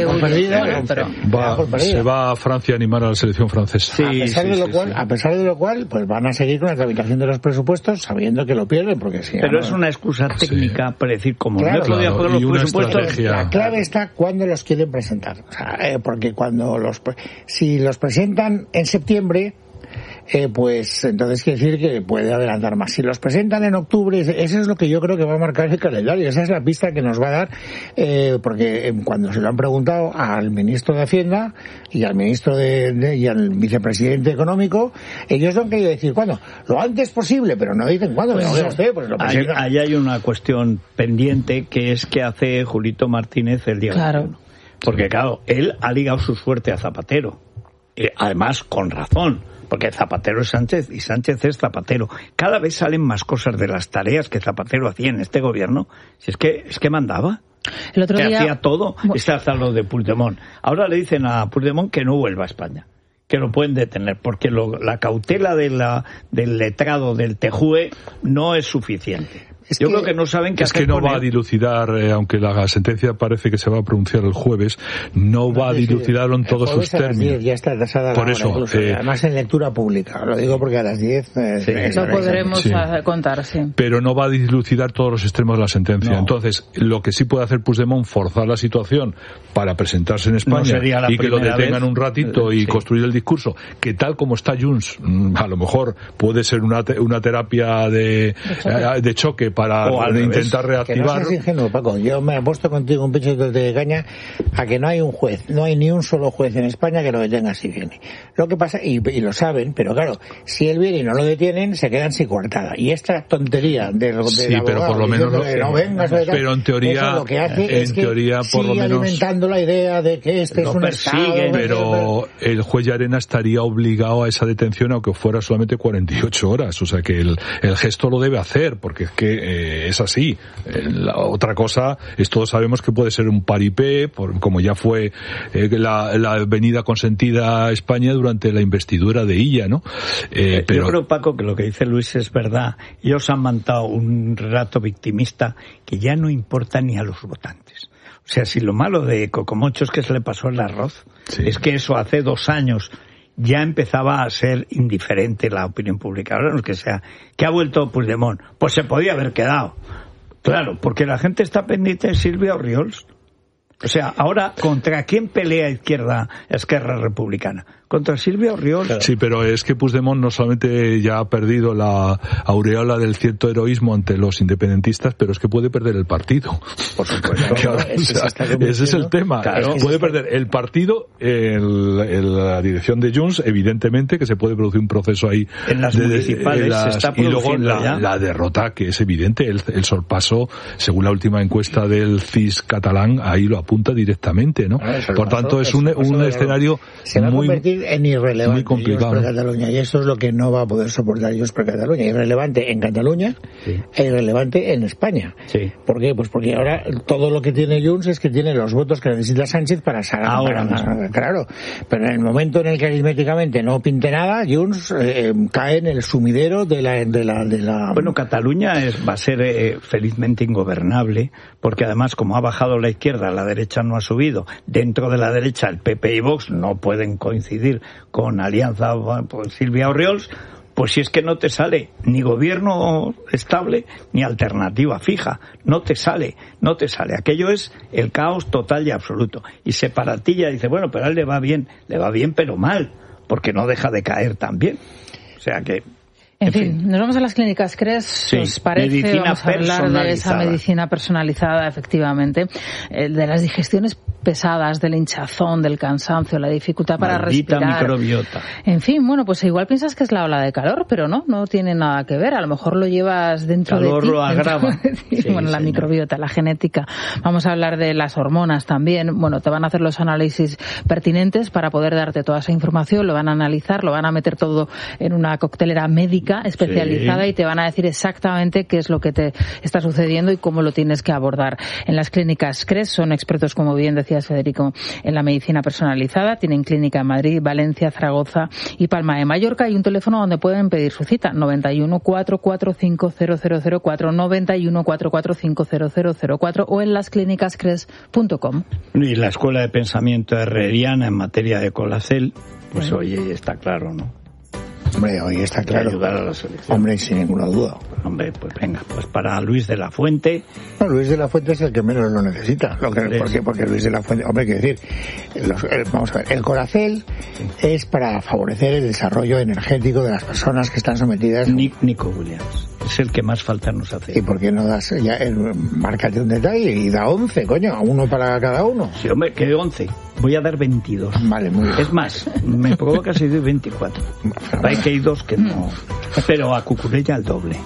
C: se va a Francia a animar a la selección francesa.
B: Sí, a pesar de lo cual, pues van a seguir con la tramitación de los presupuestos sabiendo que lo pierden, porque si
A: pero es una excusa técnica para decir como no podía poner los presupuestos.
B: La clave está cuando los quieren presentar, o sea, porque si los presentan en septiembre, pues entonces quiere decir que puede adelantar más. Si los presentan en octubre, eso es lo que yo creo que va a marcar el calendario. Esa es la pista que nos va a dar, porque cuando se lo han preguntado al ministro de Hacienda y al ministro y al vicepresidente económico, ellos no han querido decir cuándo. Lo antes posible, pero no dicen cuándo.
A: Ahí hay una cuestión pendiente, que es que hace Julito Martínez el día 21. Porque claro, él ha ligado su suerte a Zapatero. Además, con razón. Porque Zapatero es Sánchez y Sánchez es Zapatero. Cada vez salen más cosas de las tareas que Zapatero hacía en este gobierno. Si es que mandaba.
D: El otro día
A: hacía todo. Está hasta lo de Puigdemont. Ahora le dicen a Puigdemont que no vuelva a España, que lo pueden detener, porque la cautela del letrado del TJUE no es suficiente. Yo creo que no saben qué hacer.
C: Es que no va a dilucidar, aunque la sentencia parece que se va a pronunciar el jueves, no va a dilucidarlo en todos sus términos.
B: Ya está tasada por eso, incluso, además en lectura pública. Lo digo porque a las 10...
D: lo podremos contar, sí.
C: Pero no va a dilucidar todos los extremos de la sentencia. No. Entonces, lo que sí puede hacer Puigdemont, forzar la situación para presentarse en España y que lo detengan un ratito y construir el discurso, que tal como está Junts, a lo mejor puede ser una terapia de choque para intentar reactivar.
B: Que no seas ingenuo, Paco. Yo me he puesto contigo un pincho de caña a que no hay un juez, no hay ni un solo juez en España que lo detenga si viene. Lo que pasa, y lo saben, pero claro, si él viene y no lo detienen, se quedan sin coartada. Y esta tontería del
C: sí, pero por lo menos pero en teoría,
B: lo que hace por lo menos
C: alimentando
B: la idea de que este es un estado.
C: Pero el juez Llarena estaría obligado a esa detención aunque fuera solamente 48 horas. O sea que el gesto lo debe hacer, porque es que es así. La otra cosa es, todos sabemos que puede ser un paripé, como ya fue la venida consentida a España durante la investidura de Illa, ¿no?
A: Pero yo creo, Paco, que lo que dice Luis es verdad. Ellos han montado un relato victimista que ya no importa ni a los votantes. O sea, si lo malo de Cocomocho es que se le pasó el arroz, es que eso hace 2 años ya empezaba a ser indiferente la opinión pública. Ahora no es que sea, que ha vuelto Puigdemont, pues se podía haber quedado. Claro, porque la gente está pendiente de Silvia Orriols. O sea, ahora, ¿contra quién pelea Esquerra Republicana? Contra Silvia Orriols.
C: Sí, pero es que Puigdemont no solamente ya ha perdido la aureola del cierto heroísmo ante los independentistas, pero es que puede perder el partido.
B: Por supuesto.
C: Claro, ese es el tema. Claro, puede perder el partido, la dirección de Junts, evidentemente, que se puede producir un proceso ahí.
A: En las municipales se está produciendo.
C: Y luego la derrota, que es evidente, el sorpaso, según la última encuesta del CIS catalán, ahí lo apunta directamente, ¿no? Por tanto, es un escenario muy
B: en irrelevante
C: muy complicado
B: para Cataluña, y eso es lo que no va a poder soportar ellos para Cataluña. Irrelevante en Cataluña e irrelevante en España.
A: Sí.
B: ¿Por qué? Pues porque ahora todo lo que tiene Junts es que tiene los votos que necesita Sánchez para salir. Claro, pero en el momento en el que aritméticamente no pinte nada, Junts cae en el sumidero de la...
A: Bueno, Cataluña va a ser felizmente ingobernable, porque además, como ha bajado la izquierda, la derecha no ha subido. Dentro de la derecha, el PP y Vox no pueden coincidir con alianza por Silvia Orriols. Pues si es que no te sale ni gobierno estable ni alternativa fija, no te sale. Aquello es el caos total y absoluto. Y Separatilla dice, bueno, pero a él le va bien pero mal, porque no deja de caer también. O sea que...
D: En fin, nos vamos a las clínicas CRES, sí, ¿os parece? Vamos a hablar de esa medicina personalizada, efectivamente, de las digestiones pesadas, del hinchazón, del cansancio, la dificultad para respirar.
A: Microbiota.
D: En fin, bueno, pues igual piensas que es la ola de calor, pero no tiene nada que ver. A lo mejor lo llevas dentro de ti.
A: Calor lo agrava.
D: Sí, bueno, la microbiota, la genética. Vamos a hablar de las hormonas también. Bueno, te van a hacer los análisis pertinentes para poder darte toda esa información, lo van a analizar, lo van a meter todo en una coctelera médica especializada, sí, y te van a decir exactamente qué es lo que te está sucediendo y cómo lo tienes que abordar. En las clínicas CRES son expertos, como bien decías, Federico, en la medicina personalizada. Tienen clínica en Madrid, Valencia, Zaragoza y Palma de Mallorca, y un teléfono donde pueden pedir su cita, 91 445 0004, 91 445 0004, o en lasclínicascres.com.
A: Y la Escuela de Pensamiento Herreriana en materia de Colacel, pues oye, está claro, ¿no?
B: Hombre, hoy está claro.
A: Ayudar a la selección.
B: Hombre, sin ninguna duda.
A: Hombre, pues venga, pues para Luis de la Fuente.
B: No, Luis de la Fuente es el que menos lo necesita. Porque Luis de la Fuente, hombre, hay que decir, vamos a ver, el Colacel es para favorecer el desarrollo energético de las personas que están sometidas.
A: Nico Williams es el que más falta nos hace.
B: ¿Y por qué no das ya, márcate un detalle y da 11, coño, uno para cada uno?
A: Sí, hombre, que 11. Voy a dar 22.
B: Vale, muy bien.
A: Es más, me provoca si doy 24. Hay que hay dos que no. Pero a Cucurella el doble.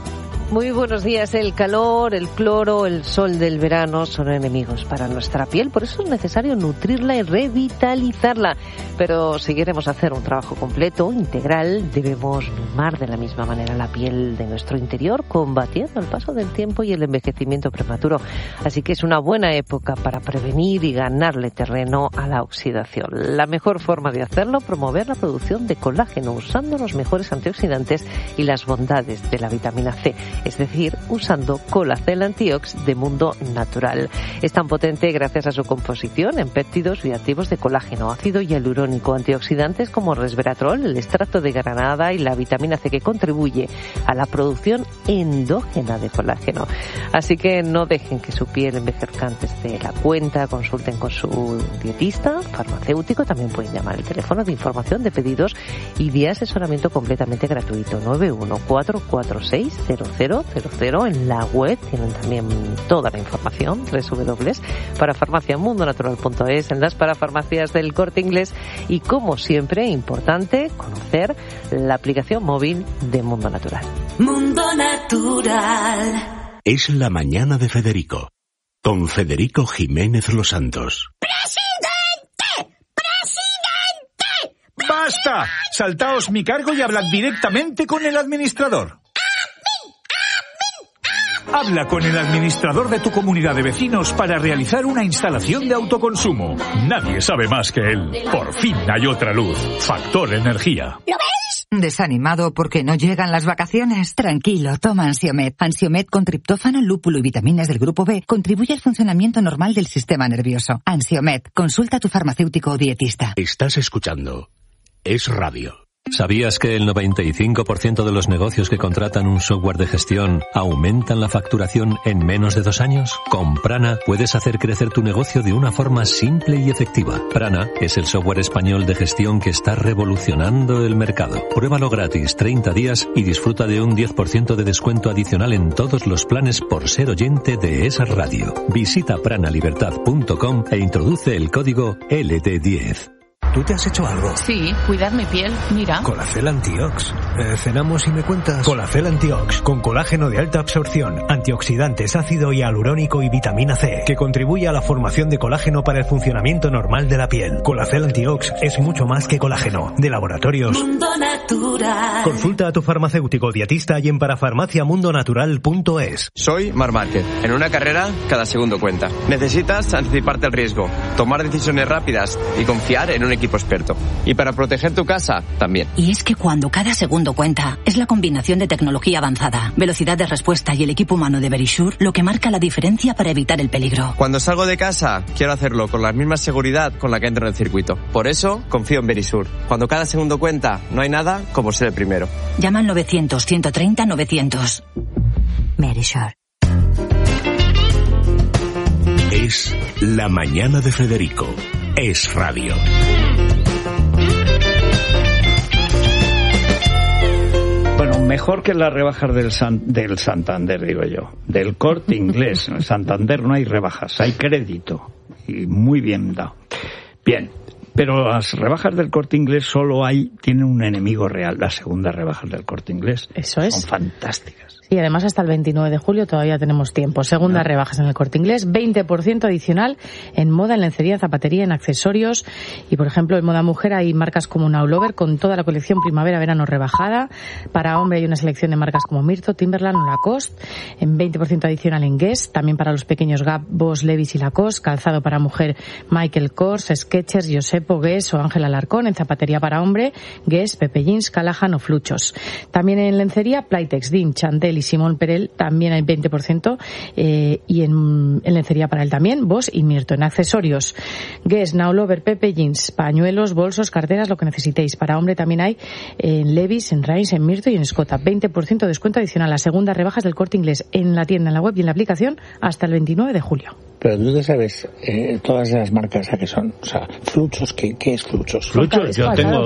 G: Muy buenos días. El calor, el cloro, el sol del verano son enemigos para nuestra piel. Por eso es necesario nutrirla y revitalizarla. Pero si queremos hacer un trabajo completo, integral, debemos mimar de la misma manera la piel de nuestro interior, combatiendo el paso del tiempo y el envejecimiento prematuro. Así que es una buena época para prevenir y ganarle terreno a la oxidación. La mejor forma de hacerlo, promover la producción de colágeno usando los mejores antioxidantes y las bondades de la vitamina C. Es decir, usando Colacel Antiox de Mundo Natural. Es tan potente gracias a su composición en péptidos bioactivos de colágeno, ácido hialurónico, antioxidantes como resveratrol, el extracto de granada y la vitamina C, que contribuye a la producción endógena de colágeno. Así que no dejen que su piel envejezca antes de la cuenta. Consulten con su dietista, farmacéutico. También pueden llamar el teléfono de información, de pedidos y de asesoramiento completamente gratuito, 914460000. En la web tienen también toda la información, www.parafarmaciamundonatural.es, en las parafarmacias del Corte Inglés. Y como siempre, importante conocer la aplicación móvil de Mundo Natural.
H: Mundo Natural.
I: Es la mañana de Federico, con Federico Jiménez Los Santos.
H: ¡Presidente!
J: ¡Basta! Saltaos mi cargo y hablad directamente con el administrador. Habla con el administrador de tu comunidad de vecinos para realizar una instalación de autoconsumo. Nadie sabe más que él. Por fin hay otra luz. Factor Energía.
H: ¿Lo veis?
K: ¿Desanimado porque no llegan las vacaciones? Tranquilo, toma Ansiomed. Ansiomed con triptófano, lúpulo y vitaminas del grupo B contribuye al funcionamiento normal del sistema nervioso. Ansiomed, consulta a tu farmacéutico o dietista.
I: Estás escuchando Es Radio.
L: ¿Sabías que el 95% de los negocios que contratan un software de gestión aumentan la facturación en menos de 2 años? Con Prana puedes hacer crecer tu negocio de una forma simple y efectiva. Prana es el software español de gestión que está revolucionando el mercado. Pruébalo gratis 30 días y disfruta de un 10% de descuento adicional en todos los planes por ser oyente de esa radio. Visita pranalibertad.com e introduce el código LD10.
M: ¿Tú te has hecho algo?
N: Sí, cuidar mi piel, mira.
M: Colacel Antiox. Cenamos y me cuentas. Colacel Antiox, con colágeno de alta absorción, antioxidantes, ácido hialurónico y vitamina C, que contribuye a la formación de colágeno para el funcionamiento normal de la piel. Colacel Antiox es mucho más que colágeno. De Laboratorios
H: Mundo Natural.
M: Consulta a tu farmacéutico dietista y en parafarmaciamundonatural.es.
O: Soy Mar Márquez. En una carrera, cada segundo cuenta. Necesitas anticiparte al riesgo, tomar decisiones rápidas y confiar en un equipo experto. Y para proteger tu casa, también.
P: Y es que cuando cada segundo segundo cuenta. Es la combinación de tecnología avanzada, velocidad de respuesta y el equipo humano de Verisure lo que marca la diferencia para evitar el peligro.
O: Cuando salgo de casa, quiero hacerlo con la misma seguridad con la que entro en el circuito. Por eso, confío en Verisure. Cuando cada segundo cuenta, no hay nada como ser el primero.
P: Llama al 900-130-900. Verisure.
I: Es La Mañana de Federico. Es radio.
A: Bueno, mejor que las rebajas del Santander, digo yo. Del Corte Inglés. En el Santander no hay rebajas, hay crédito. Y muy bien dado. Bien, pero las rebajas del Corte Inglés tienen un enemigo real. Las segundas rebajas del Corte Inglés.
D: Eso es.
A: Son fantásticas.
D: Y además hasta el 29 de julio todavía tenemos tiempo. Segundas rebajas en el Corte Inglés, 20% adicional en moda, en lencería, en zapatería, en accesorios. Y por ejemplo, en moda mujer hay marcas como Now Lover con toda la colección primavera-verano rebajada. Para hombre hay una selección de marcas como Mirto, Timberland o Lacoste. En 20% adicional en Guess. También para los pequeños Gap, Boss, Levi's y Lacoste. Calzado para mujer Michael Kors, Skechers, Josepo, Guess o Ángel Alarcón. En zapatería para hombre, Guess, Pepe Jeans, Callahan o Fluchos. También en lencería, Playtex, Dean, Chantel y Simón Perel también hay 20%, y en lencería para él también, Boss y Mirto. En accesorios, Guess, Now Lover, Pepe Jeans, pañuelos, bolsos, carteras, lo que necesitéis. Para hombre también hay en Levi's, en Reims, en Mirto y en Escota. 20% de descuento adicional. Las segundas rebajas del Corte Inglés en la tienda, en la web y en la aplicación hasta el 29 de julio.
B: Pero tú te sabes todas las marcas a qué son. O sea, Fluchos, ¿qué es Fluchos?
A: Fluchos, yo tengo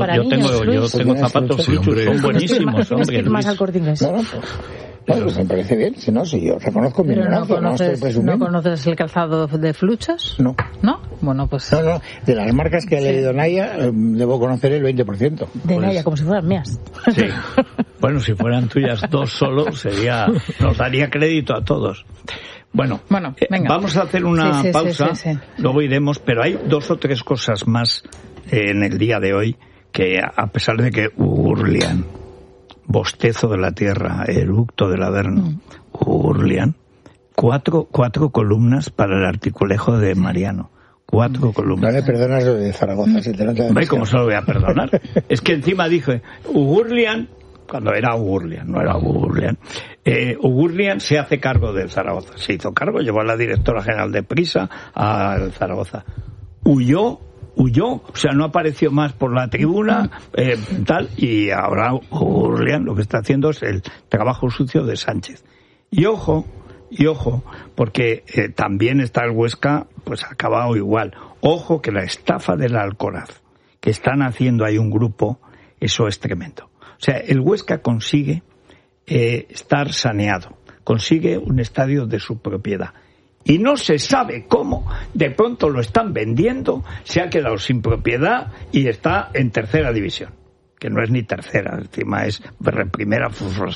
A: zapatos Fluchos, son buenísimos.
D: Más al Corte Inglés.
B: Bueno, pues me parece bien, si yo reconozco mi ignorancia, no estoy presumiendo.
D: ¿No conoces el calzado de Fluchos?
B: No.
D: ¿No? Bueno, pues...
B: No, de las marcas que ha leído Naya, debo conocer el 20%.
D: De Naya, como si fueran mías.
A: Sí. Bueno, si fueran tuyas dos solo, nos daría crédito a todos. Bueno,
D: venga.
A: Vamos a hacer una pausa, luego iremos, pero hay dos o tres cosas más en el día de hoy que, a pesar de que Urlian, bostezo de la tierra, eructo del Averno, Urlian, cuatro columnas para el articulejo de Mariano. 4 columnas.
B: No le perdonas lo de Zaragoza, si te nota demasiado.
A: Hombre, ¿cómo se lo voy a perdonar? Es que encima dije, Ugurlian, cuando era Ugurlian, no era Ugurlian, Ugurlian se hace cargo del Zaragoza. Se hizo cargo, llevó a la directora general de Prisa al Zaragoza. Huyó, o sea, no apareció más por la tribuna, y ahora Ugurlian lo que está haciendo es el trabajo sucio de Sánchez. Y ojo, porque también está el Huesca, pues acabado igual. Ojo que la estafa del Alcoraz, que están haciendo ahí un grupo, eso es tremendo. O sea, el Huesca consigue estar saneado, consigue un estadio de su propiedad. Y no se sabe cómo, de pronto lo están vendiendo, se ha quedado sin propiedad y está en tercera división. Que no es ni tercera, encima es primera.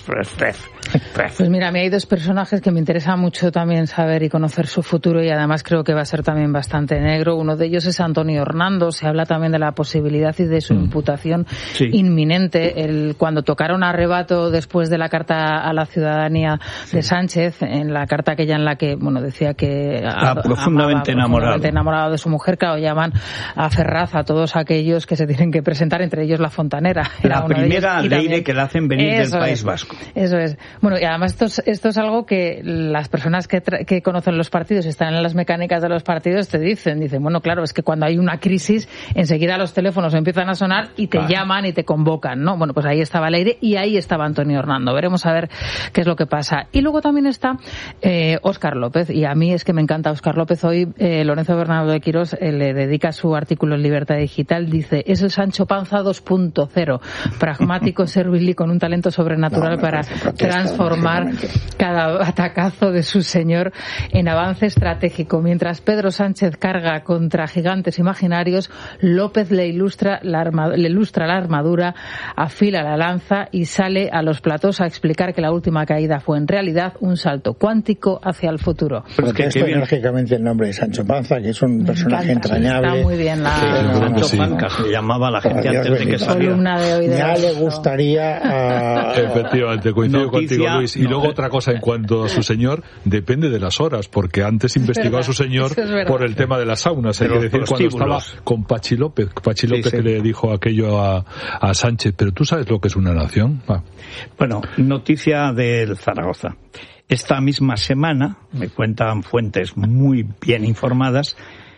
D: Pues mira, a mí hay dos personajes que me interesa mucho también saber y conocer su futuro, y además creo que va a ser también bastante negro. Uno de ellos es Antonio Hernando. Se habla también de la posibilidad y de su imputación inminente. Cuando tocaron arrebato después de la carta a la ciudadanía de Sánchez, en la carta aquella en la que decía que
A: profundamente
D: enamorado de su mujer, claro, llaman a Ferraz a todos aquellos que se tienen que presentar, entre ellos la Fontanera.
A: La primera ley que la hacen venir del País Vasco.
D: Eso es. Bueno, y además esto es algo que las personas que conocen los partidos, están en las mecánicas de los partidos, te dicen, bueno, claro, es que cuando hay una crisis, enseguida los teléfonos empiezan a sonar y te llaman y te convocan, ¿no? Bueno, pues ahí estaba Leire y ahí estaba Antonio Hernando. Veremos a ver qué es lo que pasa. Y luego también está Óscar López, y a mí es que me encanta Óscar López. Hoy Lorenzo Bernardo de Quirós le dedica su artículo en Libertad Digital, dice, es el Sancho Panza 2.0. Pragmático, servil y con un talento sobrenatural para transformar cada atacazo de su señor en avance estratégico. Mientras Pedro Sánchez carga contra gigantes imaginarios, López le ilustra la armadura, afila la lanza y sale a los platós a explicar que la última caída fue en realidad un salto cuántico hacia el futuro.
B: Protesto enérgicamente el nombre de Sancho Panza, que es un personaje entrañable.
D: Está muy bien
A: Sancho Panca se llamaba la gente antes de que saliera.
D: pena de oír.
B: Ya le gustaría...
C: Efectivamente, coincido contigo, Luis. Y luego otra cosa en cuanto a su señor, depende de las horas, porque antes investigó a su señor por el tema de las saunas. Hay que decir, cuando estaba con Pachi López que le dijo aquello a Sánchez, pero tú sabes lo que es una nación.
A: Bueno, noticia del Zaragoza. Esta misma semana, me cuentan fuentes muy bien informadas,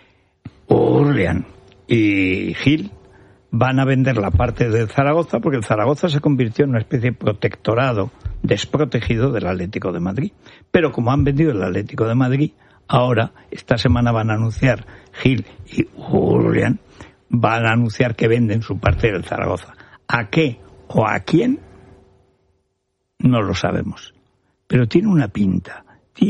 A: Orlean y Gil van a vender la parte del Zaragoza, porque el Zaragoza se convirtió en una especie de protectorado desprotegido del Atlético de Madrid. Pero como han vendido el Atlético de Madrid, ahora, esta semana van a anunciar, Gil y Orlean, van a anunciar que venden su parte del Zaragoza. ¿A qué o a quién? No lo sabemos. Pero tiene una pinta.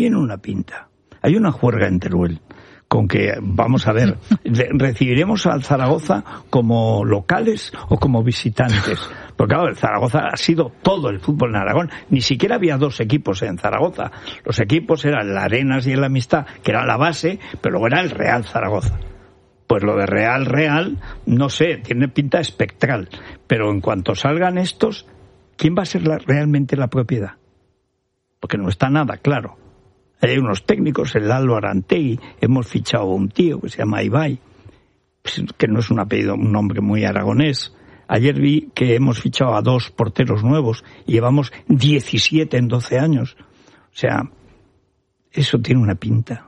A: Hay una juerga en Teruel con que, vamos a ver, ¿recibiremos al Zaragoza como locales o como visitantes? Porque claro, el Zaragoza ha sido todo el fútbol en Aragón. Ni siquiera había dos equipos en Zaragoza. Los equipos eran el Arenas y el Amistad, que era la base, pero luego era el Real Zaragoza. Pues lo de Real, no sé, tiene pinta espectral. Pero en cuanto salgan estos, ¿quién va a ser realmente la propiedad? Porque no está nada claro. Hay unos técnicos, el Álvaro Antegui, hemos fichado a un tío que se llama Ibai, que no es un apellido, un nombre muy aragonés. Ayer vi que hemos fichado a 2 porteros nuevos y llevamos 17 en 12 años. O sea, eso tiene una pinta.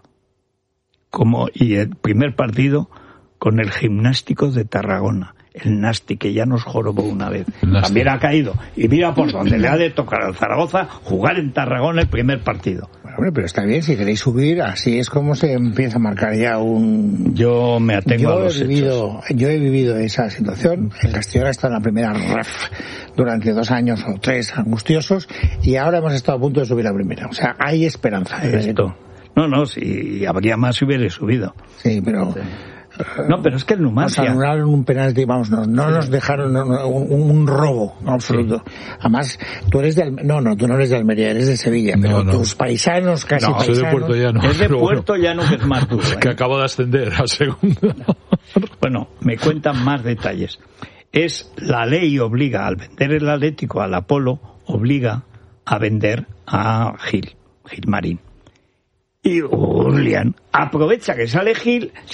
A: Y el primer partido con el Gimnástico de Tarragona. El Nasti, que ya nos jorobó una vez. También ha caído. Y mira por donde le ha de tocar al Zaragoza jugar en Tarragona el primer partido.
B: Bueno, pero está bien, si queréis subir, así es como se empieza a marcar ya un...
A: Yo me atengo a los
B: hechos. Yo he vivido esa situación. El Castellón ha estado en la primera ref durante 2 años o 3 angustiosos y ahora hemos estado a punto de subir a primera. O sea, hay esperanza.
A: Esto. No, si habría más si hubiera subido.
B: Sí, pero... Sí.
A: No, pero es que el Numancia...
B: Nos anularon un penalti, vamos, no nos dejaron un robo absoluto. Sí. Además, tú eres de tú no eres de Almería, eres de Sevilla, pero tus paisanos, casi paisanos...
C: Soy de Puerto Llano.
A: Es de Puerto Llano, que es más duro.
C: Que acabo de ascender a segunda.
A: Bueno, me cuentan más detalles. La ley obliga, al vender el Atlético al Apolo, obliga a vender a Gilmarín. Y Orlean aprovecha que sale Gil...